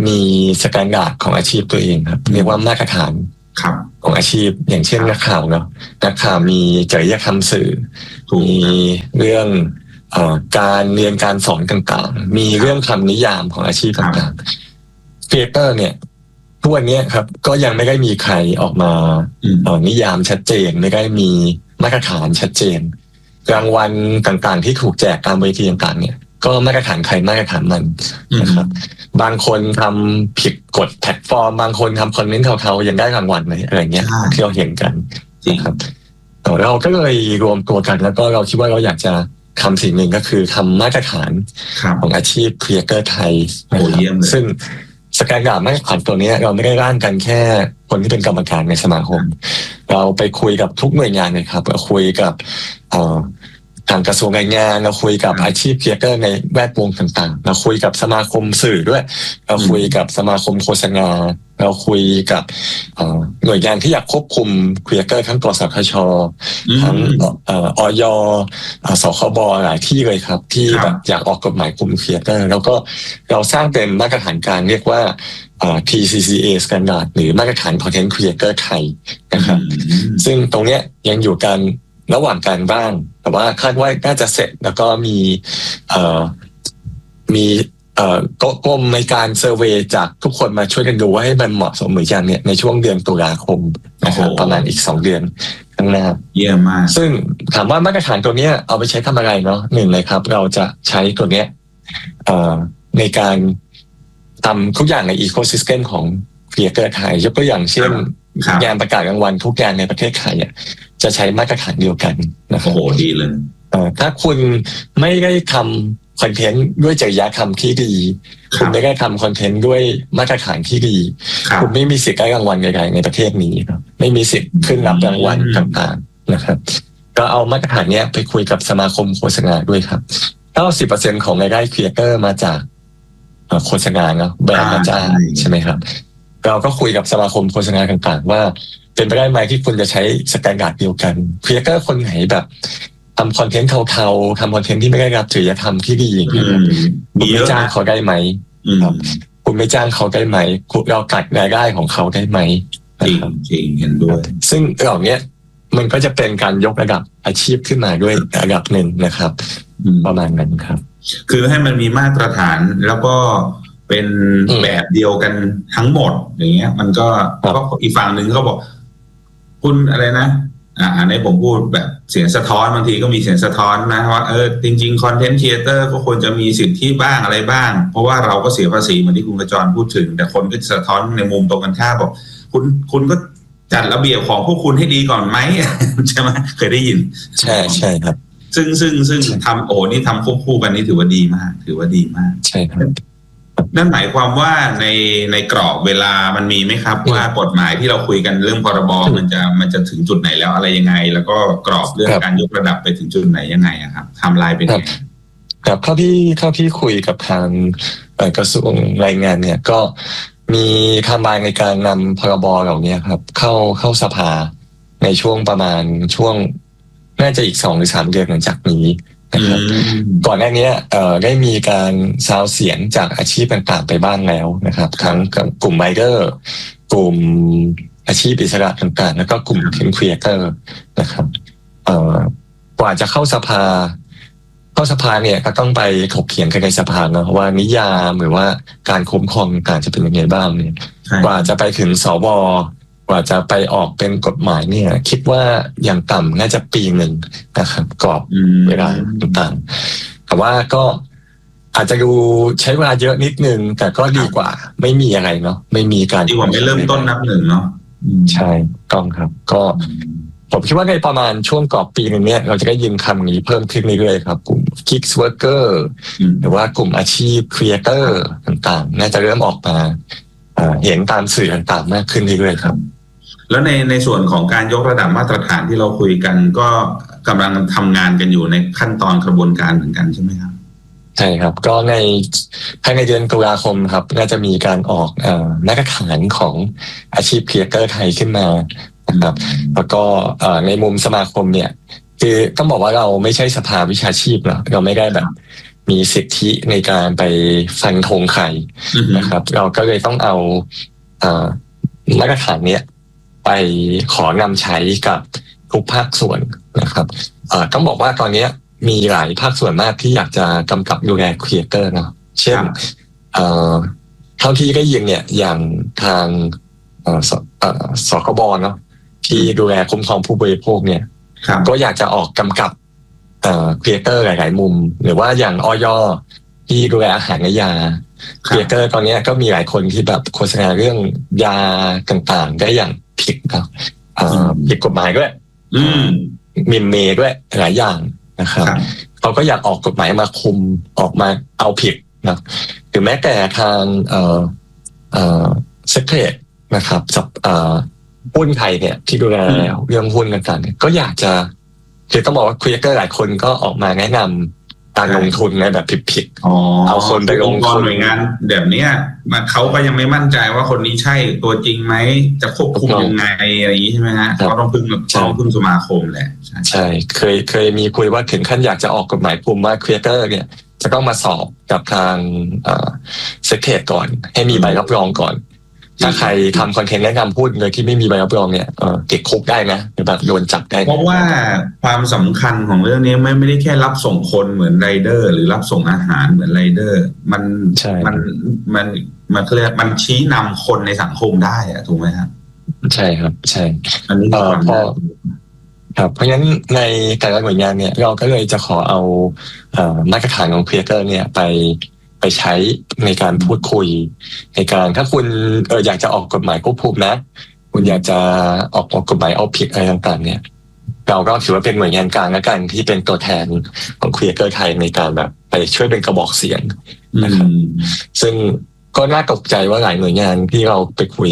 มีสแตนดาร์ดของอาชีพตัวเองครับเรียกว่ามาตรฐานของอาชีพอย่างเช่นนักข่าวเนาะนักข่าวมีจริยธรรมสื่อมีเรื่องการเรียนการสอนต่างๆมีเรื่องคำนิยามของอาชีพต่างๆครีเอเตอร์เนี่ยทุกวันนี้ครับก็ยังไม่ได้มีใครออกมานิยามชัดเจนไม่ได้มีมาตรฐานชัดเจนรางวัลต่างๆที่ถูกแจกตามเวทีต่างๆเนี่ยก็มาตรฐานใครมาตรฐานมันนะครับบางคนทำผิดกฎแพลตฟอร์มบางคนทำคอนเทนต์เทาๆยังได้รางวัลอะไรเงี้ยที่เราเห็นกันนะครับเราก็เลยรวมตัวกันแล้วก็เราคิดว่าเราอยากจะทำสิ่งหนึ่งก็คือทำมาตรฐานของอาชีพครีเอเตอร์ไทยซึ่งสแตนดาร์ดมาตรฐานตัวนี้เราไม่ได้ร่างกันแค่คนที่เป็นกรรมการในสมาคมเราไปคุยกับทุกหน่วยงานเลยครับเราคุยกับทางกระทรวงแรงงานเราคุยกับอาชีพครีเอเตอร์ในแวดวงต่างๆเราคุยกับสมาคมสื่อด้วยเราคุยกับสมาคมโฆษณาเราคุยกับหน่วยงานที่อยากควบคุมครีเอเตอร์ทั้งกสทช.ทั้งอย.สคบ.หลายที่เลยครับที่แบบอยากออกกฎหมายคุมครีเอเตอร์แล้วก็เราสร้างเป็นมาตรฐานกลางเรียกว่าTCCA Standard หรือมาตรฐาน Content Creator ไทยนะครับซึ่งตรงเนี้ยยังอยู่กันระหว่างการบ้างแต่ว่าคาดว่าน่าจะเสร็จแล้วก็มีกรมในการเซอร์เวย์จากทุกคนมาช่วยกันดูว่าให้มันเหมาะสมหรือยังเนี่ยในช่วงเดือนตุลาคมนะครับประมาณอีก2 เดือนข้างหน้าเยี่ยมมากซึ่งถามว่ามาตรฐานตัวนี้เอาไปใช้ทำอะไรเนาะหนึ่งเลยครับเราจะใช้ตัวเนี้ยในการทำทุกอย่างในอีโคซิสเต็มของครีเอเตอร์ไทยยกตัวอย่างเช่นงานประกาศรางวัลทุกงานในประเทศไทยจะใช้มาตรฐานเดียวกันนะครับโอ้โหดีเลยถ้าคุณไม่ได้ทำคอนเทนต์ด้วยจริยธรรมที่ดีคุณไม่ได้ทำคอนเทนต์ด้วยมาตรฐานที่ดีคุณไม่มีสิทธิ์ได้รางวัลใดๆในประเทศนี้ไม่มีสิทธิ์ขึ้นรับรางวัลต่างๆนะครับก็เอามาตรฐานนี้ไปคุยกับสมาคมโฆษณาด้วยครับ90% ของรายได้ครีเอเตอร์มาจากโฆษณาเนาะแบรนด์มาจ้างใช่ไหมครับเราก็คุยกับสมาคมโฆษณาต่างๆว่าเป็นไปได้ไหมที่คุณจะใช้สแตนดาร์ดเดียวกันครีเอเตอร์คนไหนแบบทำคอนเทนต์เทาๆทำคอนเทนต์ที่ไม่ได้รับจริยธรรมที่ดีอย่างนี้คุณไม่จ้างเขาได้ไหมคุณไม่จ้างเขาได้ไหมเรากัดรายได้ของเขาได้ไหมจริงเห็นด้วยซึ่งเหล่านี้มันก็จะเป็นการยกระดับอาชีพขึ้นมาด้วยระดับหนึ่งนะครับประมาณนั้นครับคือให้มันมีมาตรฐานแล้วก็เป็นแบบเดียวกันทั้งหมดอย่างเงี้ยมันก็อีกฝั่งหนึ่งเขาบอกคุณอะไรนะในผมพูดแบบเสียงสะท้อนบางทีก็มีเสียงสะท้อนนะว่าจริงๆคอนเทนต์ครีเอเตอร์ก็ควรจะมีสิทธิบ้างอะไรบ้างเพราะว่าเราก็เสียภาษีเหมือนที่คุณกระจรพูดถึงแต่คนก็สะท้อนในมุมตรงกันข้ามบอกคุณก็จัดระเบียบของพวกคุณให้ดีก่อนไหมใช่ไหมเคยได้ยินใช่ครับซึ่งทำนี่ทำควบคู่กันนี่ถือว่าดีมากใช่ครับนั่นหมายความว่าในกรอบเวลามันมีไหมครับว่ากฎหมายที่เราคุยกันเรื่องพรบมันจะถึงจุดไหนแล้วอะไรยังไงแล้วก็กรอบเรื่องการยกระดับไปถึงจุดไหนยังไงครับไทม์ไลน์เป็นยังไงครับเท่าที่คุยกับทางกระทรวงแรงงานเนี่ยก็มีไทม์ไลน์ในการนำพรบเหล่านี้ครับเข้าสภาในช่วงประมาณช่วงน่าจะอีก2 หรือ 3 เดือนหลังจากนี้นะครับก่อนหน้านี้ได้มีการซาวเสียงจากอาชีพต่างๆไปบ้างแล้วนะครับทั้งกลุ่มไบเดอร์กลุ่มอาชีพอิสระต่างๆแล้วก็กลุ่มครีเอเตอร์นะครับกว่าจะเข้าสภาเนี่ยก็ต้องไปถกเถียงกันในสภาเนาะว่านิยามหรือว่าการคุ้มครองต่างจะเป็นยังไงบ้างเนี่ยกว่าจะไปถึงสว.กว่าจะไปออกเป็นกฎหมายเนี่ยคิดว่าอย่างต่ำน่าจะปีหนึ่งนะครับกรอบเวลาต่างๆแต่ว่าก็อาจจะดูใช้เวลาเยอะนิดนึงแต่ก็ดีกว่าไม่มีอะไรเนาะไม่มีการดีกว่าไม่เริ่มต้นนับหนึ่งเนาะใช่ต้องครับก็ผมคิดว่าในประมาณช่วงกรอบปีนึงเนี่ยเราจะได้ยินคำนี้เพิ่มขึ้นเรื่อยๆครับกลุ่ม Gig Worker หรือว่ากลุ่มอาชีพ Creator ต่างๆน่าจะเริ่มออกมาเห็นตามสื่อต่างๆมากขึ้นเรื่อยๆครับแล้วในส่วนของการยกระดับมาตรฐานที่เราคุยกันก็กำลังทำงานกันอยู่ในขั้นตอนกระบวนการเหมือนกันใช่ไหมครับใช่ครับก็ภายในเดือนตุลาคมครับน่าจะมีการออกมาตรฐานของอาชีพครีเอเตอร์ไทยขึ้นมานะครับแล้วก็ในมุมสมาคมเนี่ยคือต้องบอกว่าเราไม่ใช่สภาวิชาชีพเนาะเราไม่ได้แบบมีสิทธิในการไปฟันธงใครนะครับเราก็เลยต้องเอามาตรฐานเนี้ยไปขอนำใช้กับทุกภาคส่วนนะครับต้องบอกว่าตอนนี้มีหลายภาคส่วนมากที่อยากจะกำกับดูแลครีเอเตอร์เนาะเช่นเท่าที่ได้ยินเนี่ยอย่างทางสคบเนาะที่ดูแลคุ้มครองผู้บริโภคเนี่ยก็อยากจะออกกำกับครีเอเตอร์หลายๆมุมหรือว่าอย่างอย.ที่ดูแลอาหารและยาครีเอเตอร์ตอนนี้ก็มีหลายคนที่แบบโฆษณาเรื่องยาต่างๆได้อย่างผิดครับผิดกฎหมายด้วยมินเมย์ด้วยหลายอย่างนะครับเขาก็อยากออกกฎหมายมาคุมออกมาเอาผิดนะหรือแม้แต่ทางเซคเรตนะครับหุ้นไทยเนี่ยที่ดูแลเรื่องหุ้นต่างๆเนี่ยก็อยากจะคือต้องบอกว่าครีเอเตอร์หลายคนก็ออกมาแนะนำการลงทุนในแบบผิดๆเอาคนไปลงทุนหน่วยงานแบบนี้เขาก็ยังไม่มั่นใจว่าคนนี้ใช่ตัวจริงไหมจะควบคุมยังไงอะไรอย่างนี้ใช่ไหมฮะเขาต้องพึ่งสมาคมแหละใช่เคยมีคุยว่าถึงขั้นอยากจะออกกฎหมายคุมว่าครีเอเตอร์เนี่ยจะต้องมาสอบกับทางเซคเรตก่อนให้มีใบรับรองก่อนถ้าใครทำคอนเทนต์แนะนำพูดโดยที่ไม่มีใบรับรองเนี่ยติดคุกได้นะหรือแบบโดนจับได้เพราะว่าความสำคัญของเรื่องนี้ไม่ได้แค่รับส่งคนเหมือนไรเดอร์หรือรับส่งอาหารเหมือนไรเดอร์มันเขาเรียกมันชี้นำคนในสังคมได้อะถูกไหมครับใช่ครับใช่อันนี้ครับเพราะฉะนั้นในแต่ละหน่วยงานเนี่ยเราก็เลยจะขอเอามาตรฐานของครีเอเตอร์เนี่ยไปใช้ในการพูดคุยในการถ้าคุณอยากจะออกกฎหมายควบคุมนะคุณอยากจะออกกฎหมายเอาผิดอะไรต่างๆเนี่ยเราก็ถือว่าเป็นหน่วยงานกลางแล้วกันที่เป็นตัวแทนของครีเอเตอร์ไทยในการแบบไปช่วยเป็นกระบอกเสียงนะครับซึ่งก็น่าตกใจว่าหลายหน่วยงานที่เราไปคุย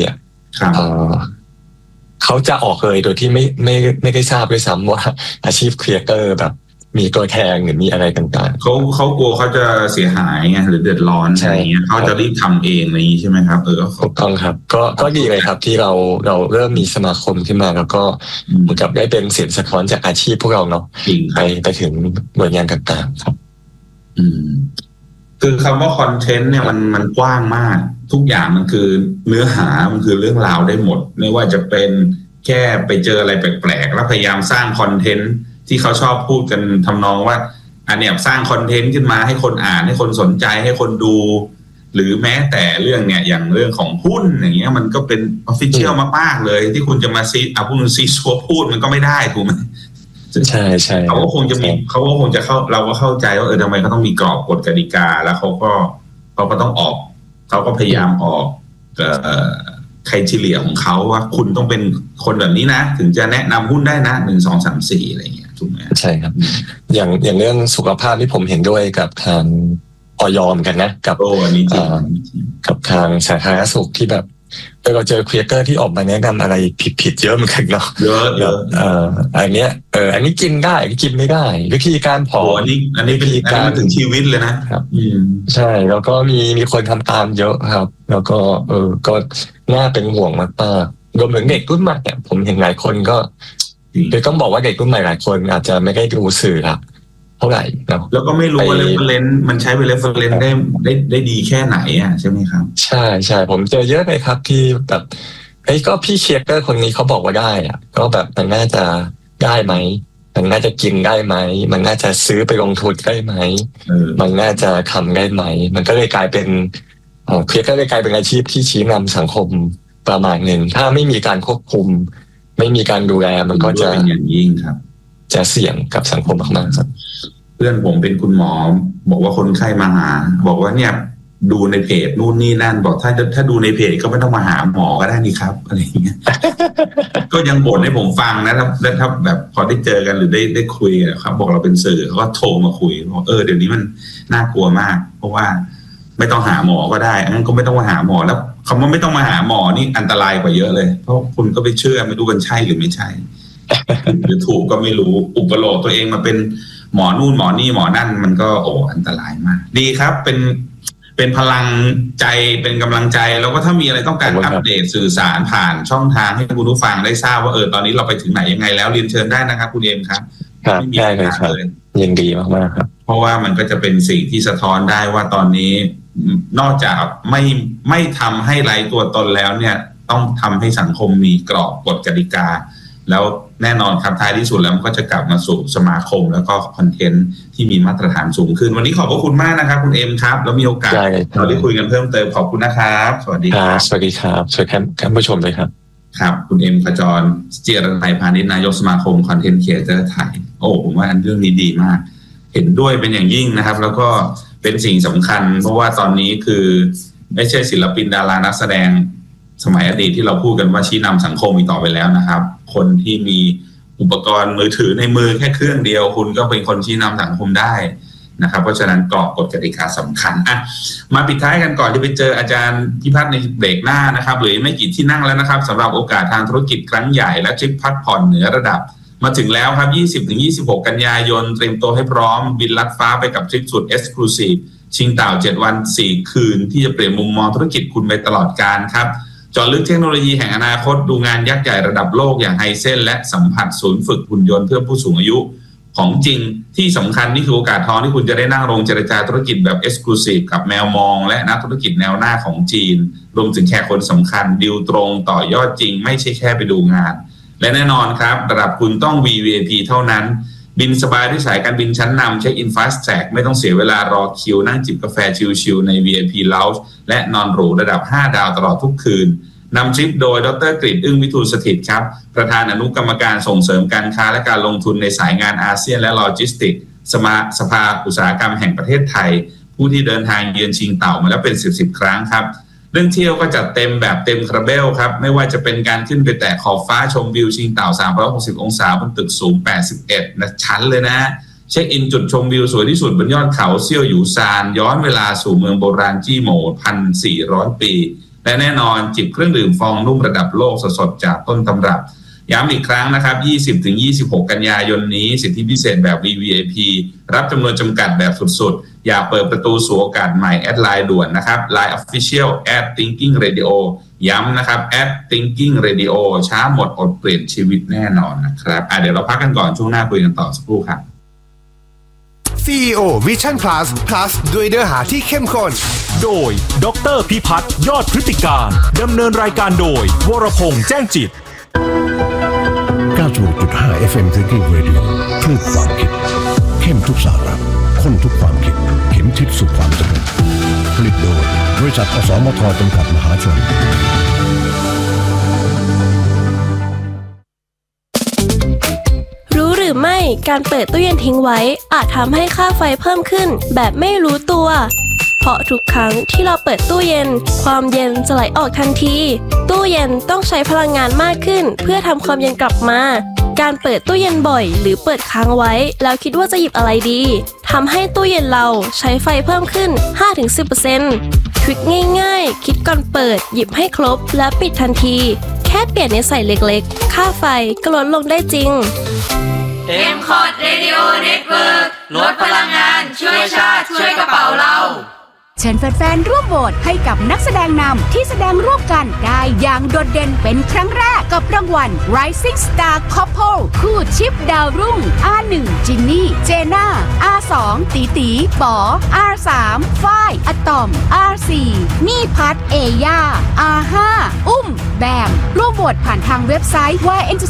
เขาจะออกเลยโดยที่ไม่ได้ทราบด้วยซ้ำว่าอาชีพครีเอเตอร์แบบมีตัวแทนหรือมีอะไรต่างๆเขากลัวเขาจะเสียหายไงหรือเดือดร้อนอะไรเงี้ยเขาจะรีบทำเองอะไรอย่างนี้ใช่ไหมครับถูกต้องครับก็ดีเลยครับที่เราเริ่มมีสมาคมขึ้นมาแล้วก็เหมือนกับได้เป็นเสียงสะท้อนจากอาชีพพวกเราเนาะไปถึงหน่วยงานต่างๆครับคือคำว่าคอนเทนต์เนี่ยมันกว้างมากทุกอย่างมันคือเนื้อหามันคือเรื่องราวได้หมดไม่ว่าจะเป็นแค่ไปเจออะไรแปลกๆแล้วพยายามสร้างคอนเทนต์ที่เขาชอบพูดกันทำนองว่าอันเนี้ยสร้างคอนเทนต์ขึ้นมาให้คนอ่านให้คนสนใจให้คนดูหรือแม้แต่เรื่องเนี่ยอย่างเรื่องของหุ้นอย่างเงี้ยมันก็เป็นออฟฟิเชียลมากๆเลยที่คุณจะมาซีซัวพูดมันก็ไม่ได้ถูกไหมใช่ใช่เขาก็คงจะเข้าเราก็เข้าใจว่าทำไมเขาต้องมีกรอบกฎกติกาแล้วเขาก็ต้องออกเขาก็พยายามออกไครทีเรียของเขาว่าคุณต้องเป็นคนแบบนี้นะถึงจะแนะนำหุ้นได้นะ1 2 3 4อะไรอย่างเงี้ยถูกไหมใช่ครับอย่างเรื่องสุขภาพที่ผมเห็นด้วยกับทางอย.เหมือนกันนะกับกับทางสาธารณสุขที่แบบเราเจอครีเอเตอร์ที่ออกมาแนะนำอะไรผิดเยอะเหมือนกันเนาะเยอะอันเนี้ยอันนี้กินได้อันนี้กินไม่ได้วิธีการผอมอันนี้เป็นการถึงชีวิตเลยนะครับใช่แล้วก็มีคนทำตามเยอะครับแล้วก็ก็น่าเป็นห่วงมากๆรวมถึงเด็กรุ่นใหม่เนี่ยผมเห็นหลายคนก็คือต้องบอกว่าเด็กรุ่นใหม่หลายคนอาจจะไม่ได้ดูสื่อเท่าไหร่แล้วก็ไม่รู้ว่า reference มันใช้เป็น reference ได้ดีแค่ไหนอ่ะใช่ไหมครับใช่ผมเจอเยอะเลยครับที่แบบก็พี่เชียร์เตอร์คนนี้เขาบอกว่าได้อ่ะก็แบบมันน่าจะได้ไหมมันน่าจะกินได้ไหมมันน่าจะซื้อไปลงทุนได้ไหมมันน่าจะทำได้ไหมมันก็เลยกลายเป็นเชียร์เตอร์เลยกลายเป็นอาชีพที่ชี้นำสังคมประมาณหนึ่งถ้าไม่มีการควบคุมไม่มีการดูแลมันก็จะเป็นอย่างยิ่งครับจะเสี่ยงกับสังคมมากๆครับเพื่อนผมเป็นคุณหมอบอกว่าคนไข้มาหาบอกว่าเนี่ยดูในเพจนู่นนี่นั่นบอกถ้าดูในเพจก็ไม่ต้องมาหาหมอก็ได้นี่ครับอะไรอย่างเงี้ย ก็ยังบ่นให้ผมฟังนะถ้าแบบพอได้เจอกันหรือได้คุยครับบอกเราเป็นสื่อเขาก็โทรมาคุยบอกเดี๋ยวนี้มันน่ากลัวมากเพราะว่าไม่ต้องหาหมอก็ได้งั้นก็ไม่ต้องมาหาหมอแล้วคำว่าไม่ต้องมาหาหมอนี่อันตรายกว่าเยอะเลยเพราะคุณก็ไปเชื่อไม่รู้มันใช่หรือไม่ใช่หรือถูกก็ไม่รู้อุปโลกตัวเองมาเป็นหมอนู่นหมอนี่หมอนั่นมันก็อันตรายมากดีครับเป็นพลังใจเป็นกำลังใจแล้วก็ถ้ามีอะไรต้องการอัปเดตสื่อสารผ่านช่องทางให้คุณผู้ฟังได้ทราบว่าตอนนี้เราไปถึงไหนยังไงแล้วเรียนเชิญได้นะครับคุณเอ็มครับได้เลยครับยินดีมากๆครับผราะว่ามันก็จะเป็นสิ่งที่สะท้อนได้ว่าตอนนี้นอกจากไม่ทำให้ไร้ตัวตนแล้วเนี่ยต้องทำให้สังคมมีกรอบกฎกติกาแล้วแน่นอนครับท้ายที่สุดแล้วมันก็จะกลับมาสู่สมาคมแล้วก็คอนเทนต์ที่มีมาตรฐานสูงขึ้นวันนี้ขอบพระคุณมากนะครับคุณเอ็มครับแล้วมีโอกาสเราได้คุยกันเพิ่มเติมขอบคุณนะครับสวัสดีครับสวัสดีครับสวัสดีท่านผู้ชมเลยครับครับคุณเอ็มขจรเจียรนัยพานิชนายกสมาคมคอนเทนต์ครีเอเตอร์ไทยโอ้ผมว่าเรื่องนี้ดีมากเห็นด้วยเป็นอย่างยิ่งนะครับแล้วก็เป็นสิ่งสำคัญเพราะว่าตอนนี้คือไม่ใช่ศิลปินดารานักแสดงสมัยอดีตที่เราพูดกันว่าชี้นำสังคมอีกต่อไปแล้วนะครับคนที่มีอุปกรณ์มือถือในมือแค่เครื่องเดียวคุณก็เป็นคนชี้นำสังคมได้นะครับเพราะฉะนั้นกรอบกฎกติกาสำคัญอ่ะมาปิดท้ายกันก่อนที่ไปเจออาจารย์พิพัฒน์ในเบรกหน้านะครับหรือไม่กี่ที่นั่งแล้วนะครับสำหรับโอกาสทางธุรกิจครั้งใหญ่และทริปพักผ่อนเหนือระดับมาถึงแล้วครับ 20-26 กันยายนเตรียมตัวให้พร้อมบินลัดฟ้าไปกับทริปสุด Exclusive ชิงเต่า7 วัน 4 คืนที่จะเปลี่ยนมุมมองธุรกิจคุณไปตลอดกาลครับเจาะลึกเทคโนโลยีแห่งอนาคตดูงานยักษ์ใหญ่ระดับโลกอย่างไฮเซนและสัมผัสศูนย์ฝึกหุ่นยนต์เพื่อผู้สูงอายุของจริงที่สำคัญนี่คือโอกาสทองที่คุณจะได้นั่งลงเจรจาธุรกิจแบบ Exclusive กับแมวมองและนักธุรกิจแนวหน้าของจีนรวมถึงแขกคนสำคัญดีลตรงต่อยอดจริงไม่ใช่แค่ไปดูงานและแน่นอนครับระดับคุณต้อง VVIP เท่านั้นบินสบายด้วยสายการบินชั้นนำเช็คอิน Fast Track ไม่ต้องเสียเวลารอคิวนั่งจิบกาแฟชิลๆใน VIP Lounge และนอนหรูระดับ5 ดาวตลอดทุกคืนนำทริปโดยดร.กฤษ อึ้งวิทูลสถิตย์ครับประธานอนุกรรมการส่งเสริมการค้าและการลงทุนในสายงานอาเซียนและโลจิสติกส์สภาอุตสาหกรรมแห่งประเทศไทยผู้ที่เดินทางเยือนชิงเต่ามาแล้วเป็น10 ครั้งครับเรื่องเที่ยวก็จัดเต็มแบบเต็มคาราเบลครับไม่ว่าจะเป็นการขึ้นไปแตะขอบฟ้าชมวิวชิงเต่า360 องศาบนตึกสูง81ชั้นเลยนะเช็คอินจุดชมวิวสวยที่สุดบนยอดเขาเซี่ยวหยูซานย้อนเวลาสู่เมืองโบราณจี้โหม่ 1,400 ปีและแน่นอนจิบเครื่องดื่มฟองนุ่มระดับโลกสดๆจากต้นตำรับย้ำอีกครั้งนะครับ 20-26 กันยายนนี้สิทธิพิเศษแบบ VVIP รับจำนวนจำกัดแบบสุดๆอย่าเปิดประตูสู่โอกาสใหม่แอดไลน์ด่วนนะครับ Line Official @thinkingradio ย้ำนะครับ @thinkingradio ช้าหมดอดเปลี่ยนชีวิตแน่นอนนะครับเดี๋ยวเราพักกันก่อนช่วงหน้าคุยกันต่อสักครู่ครับ CEO Vision Plus ด้วยเนื้อหาที่เข้มข้นโดยดร.พิพัฒน์ยอดพฤติการดำเนินรายการโดยวรพงษ์แจ้งจิต 90.5 FM Thinking Radio คลื่นความคิดเข้มทุกสาระข้นทุกความคิดเข็มทิศสู่ความสำเร็จผลิตโดยบริษัทอสมทจำกัดมหาชนรู้หรือไม่การเปิดตู้เย็นทิ้งไว้อาจทำให้ค่าไฟเพิ่มขึ้นแบบไม่รู้ตัวเพราะทุกครั้งที่เราเปิดตู้เย็นความเย็นจะไหลออกทันทีตู้เย็นต้องใช้พลังงานมากขึ้นเพื่อทำความเย็นกลับมาการเปิดตู้เย็นบ่อยหรือเปิดค้างไว้แล้วคิดว่าจะหยิบอะไรดีทำให้ตู้เย็นเราใช้ไฟเพิ่มขึ้น 5-10% ทริคง่ายๆคิดก่อนเปิดหยิบให้ครบและปิดทันทีแค่เปลี่ยนนิสัยเล็กๆค่าไฟก็ลดลงได้จริง M-Cod Radio Network ลดพลังงานช่วยชาติช่วยกระเป๋าเราเชิญแฟนๆร่วมโหวตให้กับนักแสดงนำที่แสดงร่วมกันได้อย่างโดดเด่นเป็นครั้งแรกกับรางวัล Rising Star Couple คู่ชิปดาวรุ่ง R1 จินนี่เจน่า R2 ตีตีป๋อ R3 ฝ้ายอะตอม R4 มี่พัทเอย่า R5 อุ้มแบมร่วมโหวตผ่านทางเว็บไซต์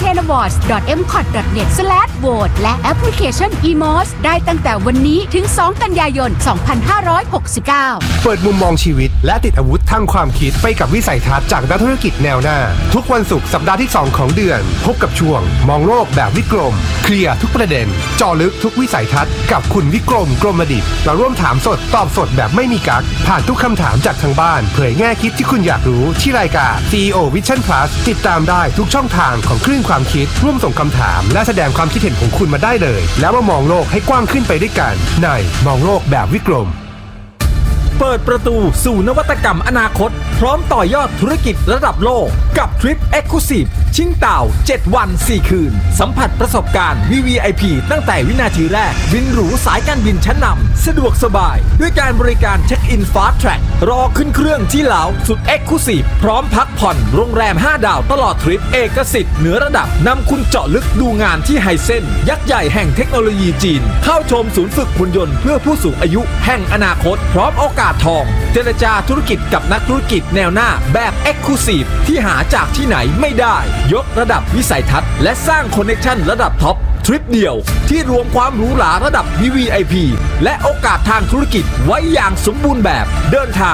www.entertainawards.mcot.net/vote และแอปพลิเคชัน eMOS ได้ตั้งแต่วันนี้ถึง2 กันยายน 2569 เปิดมุมมองชีวิตและติดอาวุธทางความคิดไปกับวิสัยทัศน์จากนักธุรกิจแนวหน้าทุกวันศุกร์สัปดาห์ที่2ของเดือนพบกับช่วงมองโลกแบบวิกรมเคลียร์ทุกประเด็นเจาะลึกทุกวิสัยทัศน์กับคุณวิกรมกรมดิษฐ์เราร่วมถามสดตอบสดแบบไม่มีกั๊กผ่านทุกคำถามจากทางบ้านเผยแง่คิดที่คุณอยากรู้ที่รายการ CEO Vision Plus ติดตามได้ทุกช่องทางของคลื่นความคิดร่วมส่งคำถามและแสดงความคิดเห็นของคุณมาได้เลยแล้วมามองโลกให้กว้างขึ้นไปด้วยกันในมองโลกแบบวิกรมเปิดประตูสู่นวัตกรรมอนาคตพร้อมต่อยอดธุรกิจระดับโลกกับทริป Exclusive ชิงเต่า7วัน4คืนสัมผัสประสบการณ์ VVIP ตั้งแต่วินาทีแรกบินหรูสายการบินชั้นนำสะดวกสบายด้วยการบริการเช็คอิน Fast Track รอขึ้นเครื่องที่ลาวสุด Exclusive พร้อมพักผ่อนโรงแรม5ดาวตลอดทริปเอกสิทธิ์เหนือระดับนำคุณเจาะลึกดูงานที่ไฮเซ็นยักษ์ใหญ่แห่งเทคโนโลยีจีนเข้าชมศูนย์ฝึกหุ่นยนต์เพื่อผู้สูงอายุแห่งอนาคตพร้อมโอกาสทองเจรจาธุรกิจกับนักธุรกิจแนวหน้าแบบ Exclusive ที่หาจากที่ไหนไม่ได้ยกระดับวิสัยทัศน์และสร้างคอนเนคชั่นระดับท็อปทริปเดียวที่รวมความหรูหราระดับ VVIP และโอกาสทางธุรกิจไว้อย่างสมบูรณ์แบบเดินทาง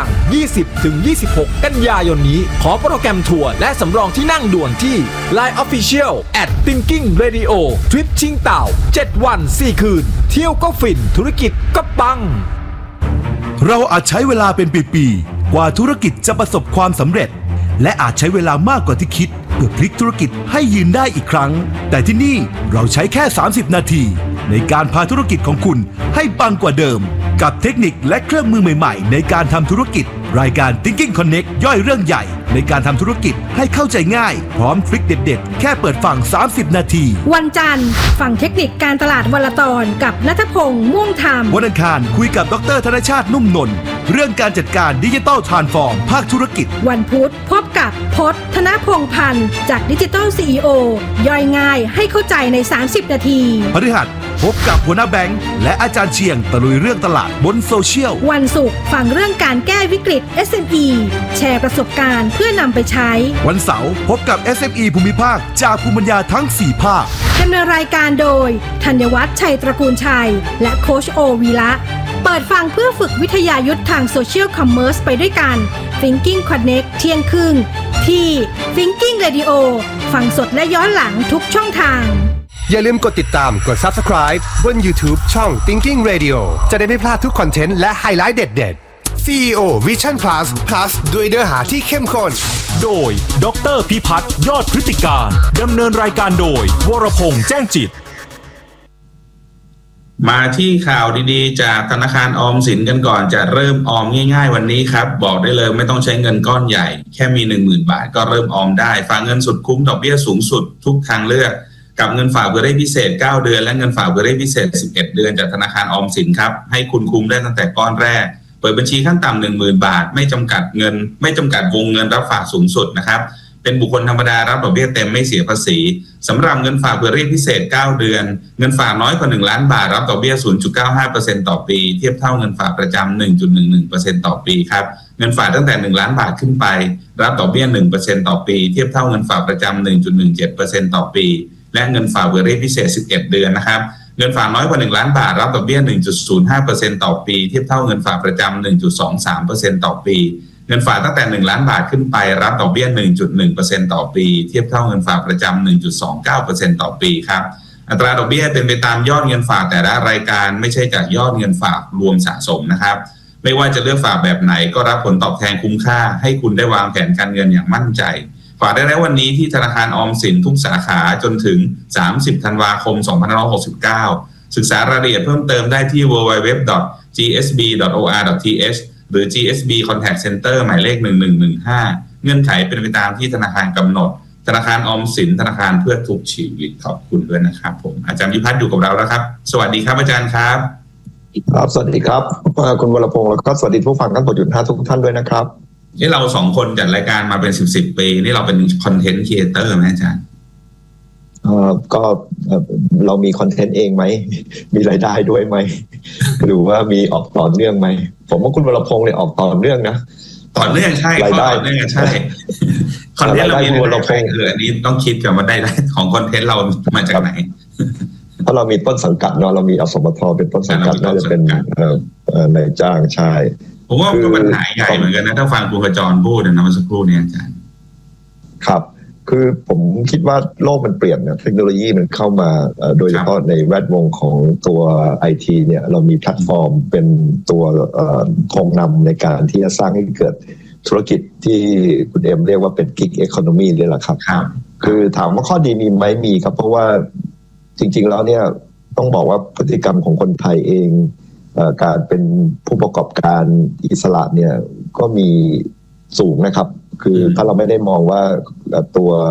20-26 กันยายนนี้ขอโปรแกรมทัวร์และสำรองที่นั่งด่วนที่ Line Official @Thinking Radio ทริปชิงเต่า7วัน4คืนเที่ยวก็ฟินธุรกิจก็ปังเราอาจใช้เวลาเป็นปีๆกว่าธุรกิจจะประสบความสำเร็จและอาจใช้เวลามากกว่าที่คิดเพื่อพลิกธุรกิจให้ยืนได้อีกครั้งแต่ที่นี่เราใช้แค่30นาทีในการพาธุรกิจของคุณให้ปังกว่าเดิมกับเทคนิคและเครื่องมือใหม่ๆในการทำธุรกิจรายการ Thinking Connect ย่อยเรื่องใหญ่ในการทำธุรกิจให้เข้าใจง่ายพร้อมทริคเด็ดๆแค่เปิดฟัง30นาทีวันจันทร์ฟังเทคนิคการตลาดวันละตอนกับณัฐพงษ์ม่วงธรรมวันอังคารคุยกับดร.ธนชาตินุ่มนนท์เรื่องการจัดการดิจิทัลทรานส์ฟอร์มภาคธุรกิจวันพุธพบกับพจน์ธนพงษ์พันธ์จากดิจิทัล CEO ย่อยง่ายให้เข้าใจใน30นาทีพฤหัสพบกับหัวหน้าแบงค์และอาจารย์เชียงตะลุยเรื่องตลาดบนโซเชียลวันศุกร์ฟังเรื่องการแก้วิกฤต SME แชร์ประสบการณ์เพื่อนำไปใช้วันเสาร์พบกับ SME ภูมิภาคจากภูมิปัญญาทั้ง4ภาคดำเนินรายการโดยธัญวัฒน์ชัยตระกูลชัยและโค้ชโอวีระเปิดฟังเพื่อฝึกวิทยายุทธทางโซเชียลคอมเมอร์สไปด้วยกัน Thinking Connect เที่ยงครึ่งที่ Thinking Radio ฟังสดและย้อนหลังทุกช่องทางอย่าลืมกดติดตามกด Subscribe บน YouTube ช่อง Thinking Radio จะได้ไม่พลาดทุกคอนเทนต์และไฮไลท์เด็ดๆ CEO Vision Plus ด้วยเนื้อหาที่เข้มข้นโดยดร.พิพัฒน์ยอดพฤติการดำเนินรายการโดยวรพงษ์แจ้งจิตมาที่ข่าวดีๆจากธนาคารออมสินกันก่อนจะเริ่มออมง่ายๆวันนี้ครับบอกได้เลยไม่ต้องใช้เงินก้อนใหญ่แค่มี 10,000 บาทก็เริ่มออมได้ฝากเงินสุดคุ้มดอกเบี้ยสูงสุดทุกทางเลือกกับเงินฝากเบอร์ได้พิเศษ9เดือนและเงินฝากเบอร์ได้พิเศษ11เดือนจากธนาคารออมสินครับให้คุณคุ้มได้ตั้งแต่ก้อนแรกเปิดบัญชีขั้นต่ำ 10,000 บาทไม่จำกัดวงเงินรับฝากสูงสุดนะครับเป็นบุคคลธรรมดารับดอกเบี้ยเต็มไม่เสียภาษีสำหรับเงินฝากเบอร์ได้พิเศษ9เดือนเงินฝากน้อยกว่า1ล้านบาทรับดอกเบี้ย 0.95% ต่อปีเทียบเท่าเงินฝากประจำ 1.11% ต่อปีครับเงินฝากตั้งแต่1ล้านบาทขึ้นไปรับดอกเบี้ย 1% ต่อปีเทียบเท่าเงินฝากประจำ 1.17% ต่อปีและเงินฝากเบอร์ได้พิเศษ11เดือนนะครับเงินฝากน้อยกว่า1ล้านบาทรับดอกเบี้ย 1.05% ต่อปีเทียบเท่าเงินฝากประจำ 1.23% ต่อปีเงินฝากตั้งแต่1ล้านบาทขึ้นไปรับดอกเบี้ย 1.1% ต่อปีเทียบเท่าเงินฝากประจำ 1.29% ต่อปีครับอัตราดอกเบี้ยเป็นไปตามยอดเงินฝากแต่ละรายการไม่ใช่จากยอดเงินฝากรวมสะสมนะครับไม่ว่าจะเลือกฝากแบบไหนก็รับผลตอบแทนคุ้มค่าให้คุณได้วางแผนการเงินอย่างมั่นใจฝากได้แล้ววันนี้ที่ธนาคารออมสินทุกสาขาจนถึง30ธันวาคม2569ศึกษารายละเอียดเพิ่มเติมได้ที่ www.gsb.or.th หรือ GSB Contact Center หมายเลข1115เงื่อนไขเป็นไปตามที่ธนาคารกำหนดธนาคารออมสินธนาคารเพื่อทุกชีวิตขอบคุณด้วยนะครับผมอาจารย์พิพัฒน์อยู่กับเราแล้วครับสวัสดีครับอาจารย์ครับครับสวัสดีครับคุณวรพงษ์แล้วก็สวัสดีผู้ฟังทั้ง6.5ทุกท่านด้วยนะครับนี่เรา2คนจัดรายการมาเป็น10ปีนี่เราเป็นคอนเทนต์ครีเอเตอร์ไหมอาจารย์ก็เรามีคอนเทนต์เองไหมมีรายได้ด้วยไหมหรือว่ามีออกต่อเนื่องไหมผมว่าคุณวรพงษ์เนี่ยออกต่อเนื่องนะต่อเนื่องใช่รายได้เนื่องใช่คอนเทนต์เรามีวรพงษ์อันนี้ต้องคิดกันว่าได้ของคอนเทนต์เรามาจากไหนเพราะเรามีต้นสังกัดเนาะเรามีอสมทเป็นต้นสังกัดน่าจะเป็นนายจ้างใช่ผมว่าก็ปัญหาใหญ่เหมือนกันนะถ้าฟังคุณขจรพูดนะเมื่อสักครู่นี้อาจารย์ครับคือผมคิดว่าโลกมันเปลี่ยนนะเทคโนโลยีมันเข้ามาโดยเฉพาะในแวดวงของตัว IT เนี่ยเรามีแพลตฟอร์มเป็นตัวธงนำในการที่จะสร้างให้เกิดธุรกิจที่คุณเอ็มเรียกว่าเป็น Gig Economy นี่แหละครับคือถามว่าข้อดีมีไหมมีครับเพราะว่าจริงๆแล้วเนี่ยต้องบอกว่าพฤติกรรมของคนไทยเองการเป็นผู้ประกอบการอิสระเนี่ยก็มีสูงนะครับคือถ้าเราไม่ได้มองว่าตัว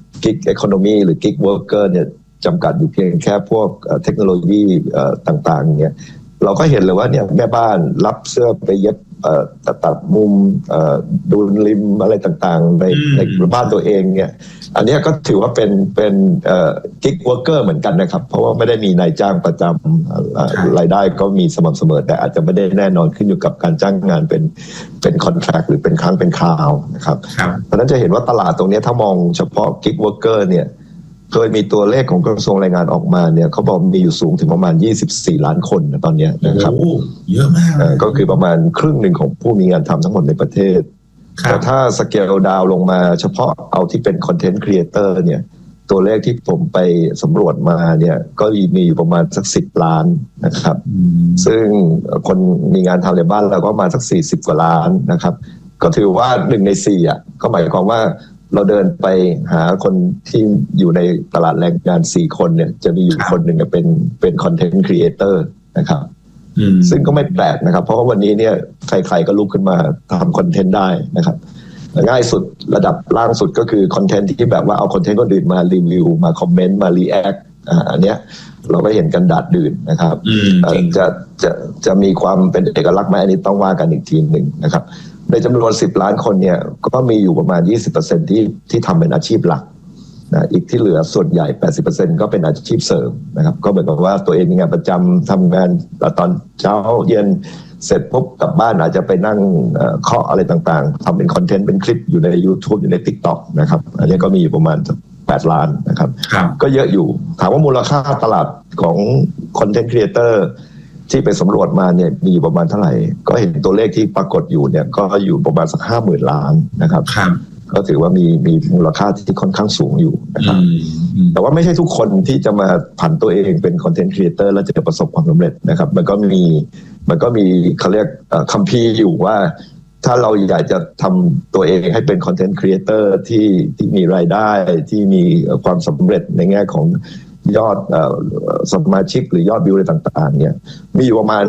กิ๊กอีโคโนมีหรือกิ๊กเวิร์กเกอร์เนี่ยจำกัดอยู่เพียงแค่พวกเทคโนโลยีต่างๆเนี่ยเราก็เห็นเลยว่าเนี่ยแม่บ้านรับเสื้อไปเย็บตัดมุมดูริมอะไรต่างๆในบ้านตัวเองเนี่ยอันนี้ก็ถือว่าเป็นกิ๊กเวิร์กเกอร์เหมือนกันนะครับเพราะว่าไม่ได้มีนายจ้างประจำรายได้ก็มีสม่ำเสมอแต่อาจจะไม่ได้แน่นอนขึ้นอยู่กับการจ้างงานเป็นคอนแทรคหรือเป็นครั้งเป็นคราวนะครับเพราะฉะนั้นจะเห็นว่าตลาดตรงนี้ถ้ามองเฉพาะกิ๊กเวิร์กเกอร์เนี่ยเคยมีตัวเลขของกระทรวงแรงงานออกมาเนี่ยเขาบอกมีอยู่สูงถึงประมาณ24ล้านคนตอนนี้นะครับเยอะมากก็คือประมาณครึ่งหนึ่งของผู้มีงานทำทั้งหมดในประเทศแต่ถ้าสเกลดาวลงมาเฉพาะเอาที่เป็นคอนเทนต์ครีเอเตอร์เนี่ยตัวเลขที่ผมไปสำรวจมาเนี่ยก็มีอยู่ประมาณสัก10ล้านนะครับซึ่งคนมีงานทำในบ้านเราก็มาสัก40กว่าล้านนะครับก็ถือว่า1ใน4อ่ะก็หมายความว่าเราเดินไปหาคนที่อยู่ในตลาดแรงงาน4คนเนี่ยจะมีอยู่คนหนึ่งเป็นคอนเทนต์ครีเอเตอร์นะครับซึ่งก็ไม่แปลกนะครับเพราะว่าวันนี้เนี่ยใครๆก็ลุกขึ้นมาทำคอนเทนต์ได้นะครับง่ายสุดระดับล่างสุดก็คือคอนเทนต์ที่แบบว่าเอาคอนเทนต์คนอื่นมารีวิวมาคอมเมนต์มารีแอคอันเนี้ยเราก็เห็นกันดาดดื่นนะครับจะมีความเป็นเอกลักษณ์ไหมอันนี้ต้องว่ากันอีกทีหนึ่งนะครับในจำนวน10ล้านคนเนี่ยก็มีอยู่ประมาณ 20% ที่ทำเป็นอาชีพหลักนะอีกที่เหลือส่วนใหญ่ 80% ก็เป็นอาชีพเสริมนะครับก็เหมือนกับว่าตัวเองมีงานประจำทำงานตอนเช้าเย็นเสร็จปุ๊บกลับบ้านอาจจะไปนั่งเคาะอะไรต่างๆทำเป็นคอนเทนต์เป็นคลิปอยู่ใน YouTube อยู่ใน TikTok นะครับอันนี้ก็มีอยู่ประมาณ8ล้านนะครับก็เยอะอยู่ถามว่ามูลค่าตลาดของคอนเทนต์ครีเอเตอร์ที่ไปสำรวจมาเนี่ยมีอยู่ประมาณเท่าไหร่ก็เห็นตัวเลขที่ปรากฏอยู่เนี่ยก็อยู่ประมาณสัก 50,000 ล้านนะครับก็ถือว่ามีมูลค่าที่ค่อนข้างสูงอยู่นะครับแต่ว่าไม่ใช่ทุกคนที่จะมาผันตัวเองเป็นคอนเทนต์ครีเอเตอร์แล้วจะประสบความสำเร็จนะครับมันก็มีเขาเรียกคัมภีร์อยู่ว่าถ้าเราอยากจะทำตัวเองให้เป็นคอนเทนต์ครีเอเตอร์ที่มีรายได้ที่มีความสำเร็จในแง่ของยอดสมาชิกหรือยอดวิวอะไรต่างๆเนี่ยมีอยู่ประมาณ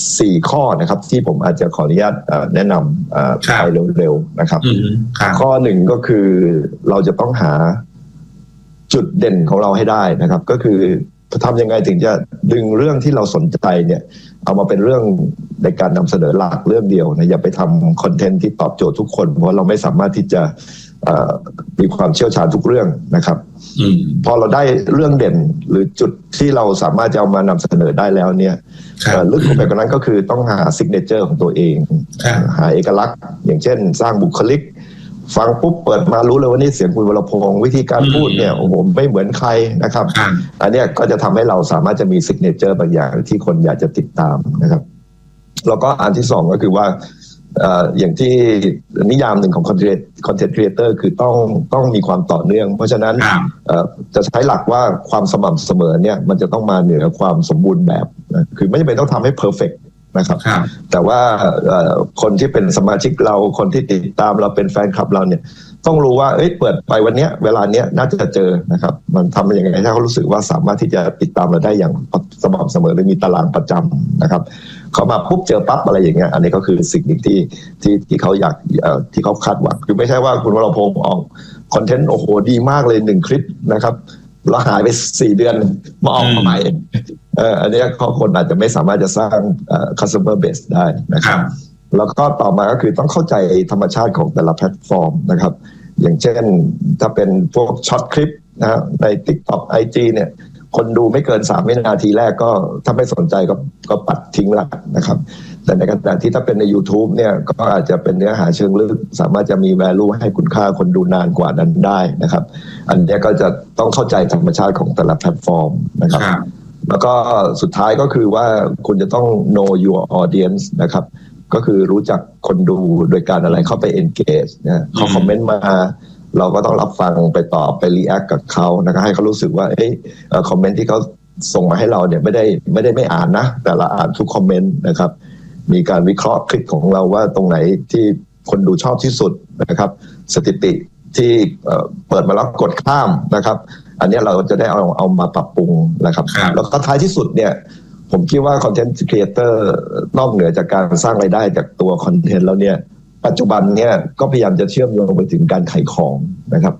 4ข้อนะครับที่ผมอาจจะขออนุญาตแนะนำไปเร็วๆนะครับข้อหนึ่งก็คือเราจะต้องหาจุดเด่นของเราให้ได้นะครับก็คือทำยังไงถึงจะดึงเรื่องที่เราสนใจเนี่ยเอามาเป็นเรื่องในการนำเสนอหลักเรื่องเดียวนะอย่าไปทำคอนเทนต์ที่ตอบโจทย์ทุกคนเพราะเราไม่สามารถที่จะมีความเชี่ยวชาญทุกเรื่องนะครับพอเราได้เรื่องเด่นหรือจุดที่เราสามารถจะเอามานำเสนอได้แล้วเนี่ยลึกลงไปกว่านั้นก็คือต้องหาซิกเนเจอร์ของตัวเองหาเอกลักษณ์อย่างเช่นสร้างบุคลิกฟังปุ๊บเปิดมารู้เลยว่านี่เสียงคุณวรพงษ์วิธีการพูดเนี่ยโอ้โหไม่เหมือนใครนะครับอันนี้ก็จะทำให้เราสามารถจะมีซิกเนเจอร์บางอย่างที่คนอยากจะติดตามนะครับแล้วก็อันที่2ก็คือว่าอย่างที่นิยามหนึ่งของคอนเทนต์ครีเอเตอร์คือต้องมีความต่อเนื่องเพราะฉะนั้นจะใช้หลักว่าความสม่ำเสมอเนี่ยมันจะต้องมาเหนือความสมบูรณ์แบบนะคือไม่จำเป็นต้องทำให้เพอร์เฟกต์นะครับแต่ว่าคนที่เป็นสมาชิกเราคนที่ติดตามเราเป็นแฟนคลับเราเนี่ยต้องรู้ว่าเปิดไปวันนี้เวลาเนี้ยน่าจะเจอนะครับมันทำยังไงให้เขารู้สึกว่าสามารถที่จะติดตามเราได้อย่างสม่ำเสมอหรือมีตารางประจำนะครับเขามาปุ๊บเจอปั๊บอะไรอย่างเงี้ยอันนี้ก็คือสิ่งหนึ่งที่เขาอยากที่เขาคาดหวังคือไม่ใช่ว่าคุณวรพงษ์ออกคอนเทนต์โอ้โหดีมากเลย1คลิปนะครับแล้วหายไป4เดือนมาออกมาใหม่อันนี้คนอาจจะไม่สามารถจะสร้าง customer base ได้นะครับแล้วก็ต่อมาก็คือต้องเข้าใจธรรมชาติของแต่ละแพลตฟอร์มนะครับอย่างเช่นถ้าเป็นพวกช็อตคลิปนะใน TikTok IG เนี่ยคนดูไม่เกิน3 วินาทีแรกก็ถ้าไม่สนใจก็ปัดทิ้งละนะครับแต่ในขณะที่ถ้าเป็นใน YouTube เนี่ยก็อาจจะเป็นเนื้อหาเชิงลึกสามารถจะมี value ให้คุณค่าคนดูนานกว่านั้นได้นะครับอันนี้ก็จะต้องเข้าใจธรรมชาติของแต่ละแพลตฟอร์มนะครับแล้วก็สุดท้ายก็คือว่าคุณจะต้อง know your audience นะครับก็คือรู้จักคนดูโดยการอะไรเข้าไป engage นะเขาคอมเมนต์มาเราก็ต้องรับฟังไปตอบไป react กับเขานะครับให้เขารู้สึกว่าคอมเมนต์ที่เขาส่งมาให้เราเนี่ยไม่ได้ไม่อ่านนะแต่ละอ่านทุกคอมเมนต์นะครับมีการวิเคราะห์คลิปของเราว่าตรงไหนที่คนดูชอบที่สุดนะครับสถิติที่เปิดมาแล้วกดข้ามนะครับอันนี้เราจะได้เอามาปรับปรุงนะครับแล้วก็ท้ายที่สุดเนี่ยผมคิดว่าคอนเทนต์ครีเอเตอร์นอกเหนือจากการสร้างรายได้จากตัวคอนเทนต์แล้วเนี่ยปัจจุบันเนี่ยก็พยายามจะเชื่อมโยงไปถึงการขายของนะครับ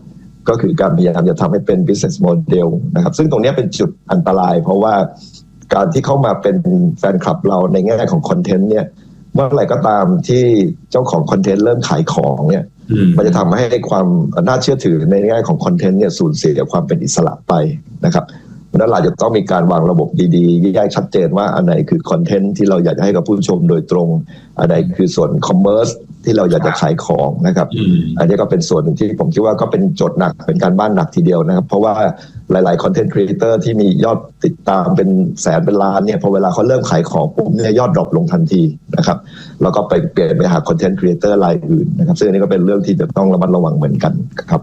ก็คือการพยายามจะทำให้เป็น business model นะครับซึ่งตรงนี้เป็นจุดอันตรายเพราะว่าการที่เข้ามาเป็นแฟนคลับเราในแง่ของคอนเทนต์เนี่ยเมื่อไหร่ก็ตามที่เจ้าของคอนเทนต์เริ่มขายของเนี่ยมันจะทำให้ความน่าเชื่อถือในแง่ของคอนเทนต์เนี่ยสูญเสียความเป็นอิสระไปนะครับแล้วเราจะต้องมีการวางระบบดีๆแยกชัดเจนว่าอันไหนคือคอนเทนต์ที่เราอยากจะให้กับผู้ชมโดยตรงอันไหนคือส่วนคอมเมอร์สที่เราอยากจะขายของนะครับอันนี้ก็เป็นส่วนหนึ่งที่ผมคิดว่าก็เป็นโจทย์หนักเป็นการบ้านหนักทีเดียวนะครับเพราะว่าหลายๆคอนเทนต์ครีเอเตอร์ที่มียอดติดตามเป็นแสนเป็นล้านเนี่ยพอเวลาเขาเริ่มขายของปุ๊บเนี่ยยอดดรอปลงทันทีนะครับแล้วก็ไปเปลี่ยนไปหาคอนเทนต์ครีเอเตอร์รายอื่นนะครับซึ่งอันนี้ก็เป็นเรื่องที่จะต้องระมัดระวังเหมือนกันครับ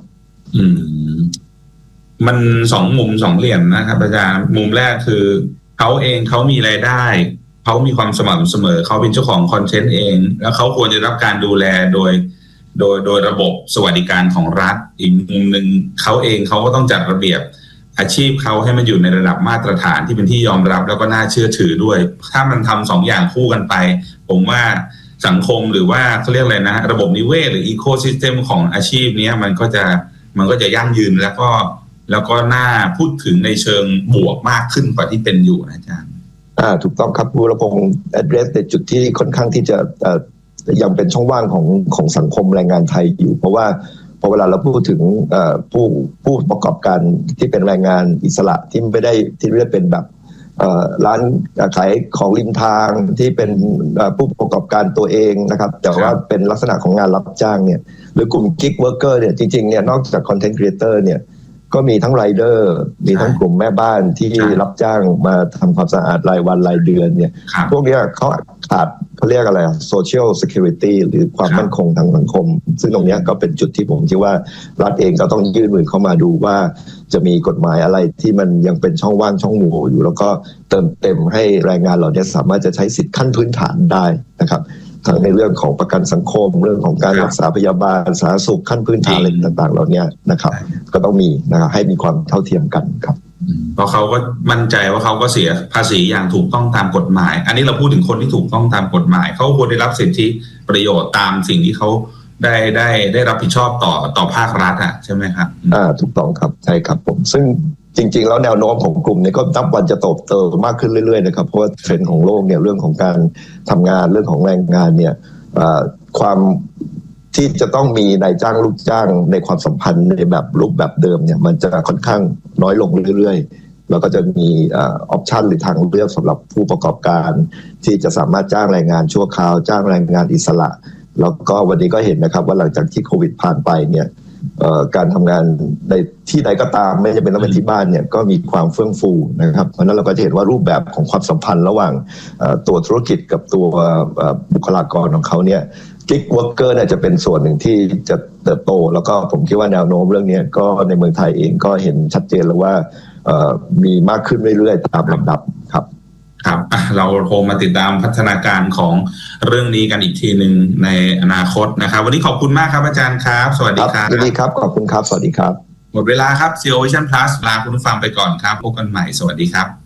มันสองมุมสองเหลี่ยมนะครับอาจารย์มุมแรกคือเขาเองเขามีรายได้เขามีความสม่ำเสมอเขาเป็นเจ้าของคอนเทนต์เองแล้วเขาควรจะรับการดูแลโดยระบบสวัสดิการของรัฐอีกมุมหนึ่งเขาเองเขาก็ต้องจัดระเบียบอาชีพเขาให้มันอยู่ในระดับมาตรฐานที่เป็นที่ยอมรับแล้วก็น่าเชื่อถือด้วยถ้ามันทำสองอย่างคู่กันไปผมว่าสังคมหรือว่าเขาเรียกอะไรนะระบบนิเวศหรืออีโคซิสเต็มของอาชีพนี้มันก็จะยั่งยืนแล้วก็น่าพูดถึงในเชิงบวกมากขึ้นกว่าที่เป็นอยู่นะอาจารย์ถูกต้องครับบูรพงศ์ address ในจุดที่ค่อนข้างที่จะยังเป็นช่องว่างของสังคมแรงงานไทยอยู่เพราะว่าพอเวลาเราพูดถึงผู้ประกอบการที่เป็นแรงงานอิสระที่ไม่ได้ที่เรียกเป็นแบบร้านขายของริมทางที่เป็นผู้ประกอบการตัวเองนะครับแต่ว่าเป็นลักษณะของงานรับจ้างเนี่ยหรือกลุ่ม gig worker เนี่ยจริงๆเนี่ยนอกจาก content creator เนี่ยก็มีทั้งไรเดอร์มีทั้งกลุ่มแม่บ้านที่รับจ้างมาทำความสะอาดรายวันรายเดือนเนี่ยพวกนี้เขาขาดเขาเรียกอะไรsocial security หรือความมั่นคงทางสังคมซึ่งตรงนี้ก็เป็นจุดที่ผมคิดว่ารัฐเองก็ต้องยื่นมือเข้ามาดูว่าจะมีกฎหมายอะไรที่มันยังเป็นช่องว่างช่องโหว่อยู่แล้วก็เติมเต็มให้แรงงานเหล่านี้สามารถจะใช้สิทธิขั้นพื้นฐานได้นะครับทั้งในเรื่องของประกันสังคมเรื่องของการรักษาพยาบาลสาธารณสุขขั้นพื้นฐานอะไรต่างๆเหล่านี้นะครับก็ต้องมีนะครับให้มีความเท่าเทียมกันครับเพราะเขาก็มั่นใจว่าเขาก็เสียภาษีอย่างถูกต้องตามกฎหมายอันนี้เราพูดถึงคนที่ถูกต้องตามกฎหมายเขาควรได้รับสิทธิประโยชน์ตามสิ่งที่เขาได้รับผิดชอบต่อภาครัฐอ่ะใช่ไหมครับถูกต้องครับใช่ครับผมซึ่งจริงๆแล้วแนวโน้มของกลุ่มนี้ก็นับวันจะโตมากขึ้นเรื่อยๆนะครับเพราะว่าเทรนด์ของโลกเนี่ยเรื่องของการทำงานเรื่องของแรงงานเนี่ยความที่จะต้องมีนายจ้างลูกจ้างในความสัมพันธ์ในแบบรูปแบบเดิมเนี่ยมันจะค่อนข้างน้อยลงเรื่อยๆแล้วก็จะมีออปชันหรือทางเลือกสำหรับผู้ประกอบการที่จะสามารถจ้างแรงงานชั่วคราวจ้างแรงงานอิสระแล้วก็วันนี้ก็เห็นนะครับว่าหลังจากที่โควิดผ่านไปเนี่ยการทำงานในที่ใดก็ตามไม่จำเป็นต้องเป็นที่บ้านเนี่ยก็มีความเฟื่องฟูนะครับเพราะนั้นเราก็จะเห็นว่ารูปแบบของความสัมพันธ์ระหว่างตัวธุรกิจกับตัวบุคลากรของเขาเนี่ยกิ๊กเวิร์กเกอร์เนี่ยจะเป็นส่วนหนึ่งที่จะเติบโตแล้วก็ผมคิดว่าแนวโน้มเรื่องนี้ก็ในเมืองไทยเองก็เห็นชัดเจนแล้วว่ามีมากขึ้นเรื่อยๆตามลำดับครับครับเราโทรมาติดตามพัฒนาการของเรื่องนี้กันอีกทีหนึ่งในอนาคตนะครับวันนี้ขอบคุณมากครับอาจารย์ครับสวัสดีครับสวัสดีครับขอบคุณครับสวัสดีครับหมดเวลาครับ CEO Vision Plus ลาคุณผู้ฟังไปก่อนครับพบกันใหม่สวัสดีครับ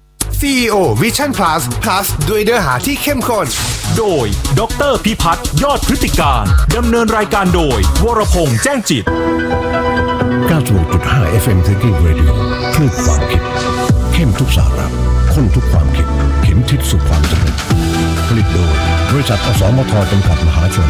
CEO Vision Plus ด้วยเนื้อหาที่เข้มข้นโดยดร.พิพัฒน์ยอดพฤติการดำเนินรายการโดยวรพงษ์แจ้งจิต 96.5 FM Thinking Radio คลื่นความคิดเข้มทุกสาระคนทุกความคิดเข็มทิศสู่ความสำเร็จผลิตโดยบริษัทอสมทจำกัดมหาชน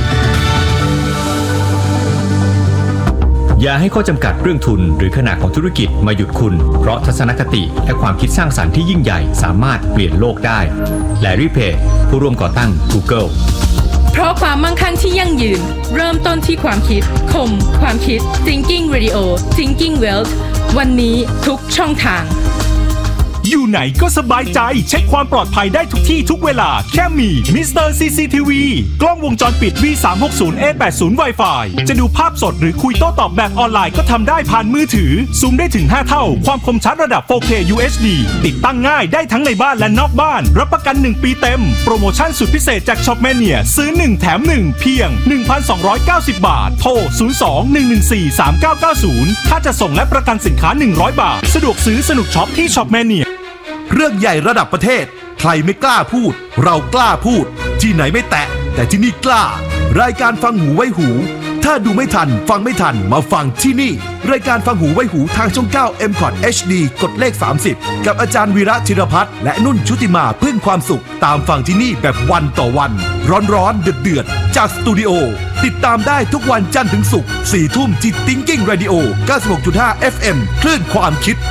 อย่าให้ข้อจำกัดเรื่องทุนหรือขนาดของธุรกิจมาหยุดคุณเพราะทัศนคติและความคิดสร้างสรรค์ที่ยิ่งใหญ่สามารถเปลี่ยนโลกได้แลรี่เพจผู้ร่วมก่อตั้ง Google เพราะความมั่งคั่งที่ยั่งยืนเริ่มต้นที่ความคิดคมความคิด Thinking Radio Thinking Wealth วันนี้ทุกช่องทางอยู่ไหนก็สบายใจเช็คความปลอดภัยได้ทุกที่ทุกเวลาแค่มีมิสเตอร์ CCTV กล้องวงจรปิด V360A80 Wi-Fi จะดูภาพสดหรือคุยโต้ตอบแบบออนไลน์ก็ทำได้ผ่านมือถือซูมได้ถึง5เท่าความคมชัดระดับ 4K UHD ติดตั้งง่ายได้ทั้งในบ้านและนอกบ้านรับประกัน 1 ปีเต็มโปรโมชั่นสุดพิเศษจาก Shopmania ซื้อ1แถม1เพียง 1,290 บาทโทร 02-114-3990 ถ้าจะส่งและประกันสินค้า100 บาทสะดวกซื้อสนุกช็อปที่ Shopmania เรื่องใหญ่ระดับประเทศใครไม่กล้าพูดเรากล้าพูดที่ไหนไม่แตะแต่ที่นี่กล้ารายการฟังหูไว้หูถ้าดูไม่ทันฟังไม่ทันมาฟังที่นี่รายการฟังหูไว้หูทางช่อง 9 MCOT HD กดเลข 30กับอาจารย์วีระธีรพัฒน์และนุ่นชุติมาพึ่งความสุขตามฟังที่นี่แบบวันต่อวันร้อนๆเดือดๆจากสตูดิโอติดตามได้ทุกวันจันทร์ถึงศุกร์ 4 ทุ่มที่ Thinking Radio 96.5 FM คลื่นความคิด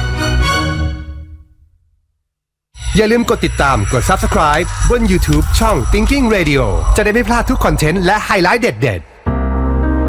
อย่าลืมกดติดตามกด Subscribe บน YouTube ช่อง Thinking Radio จะได้ไม่พลาดทุกคอนเทนต์และไฮไลท์เด็ดๆ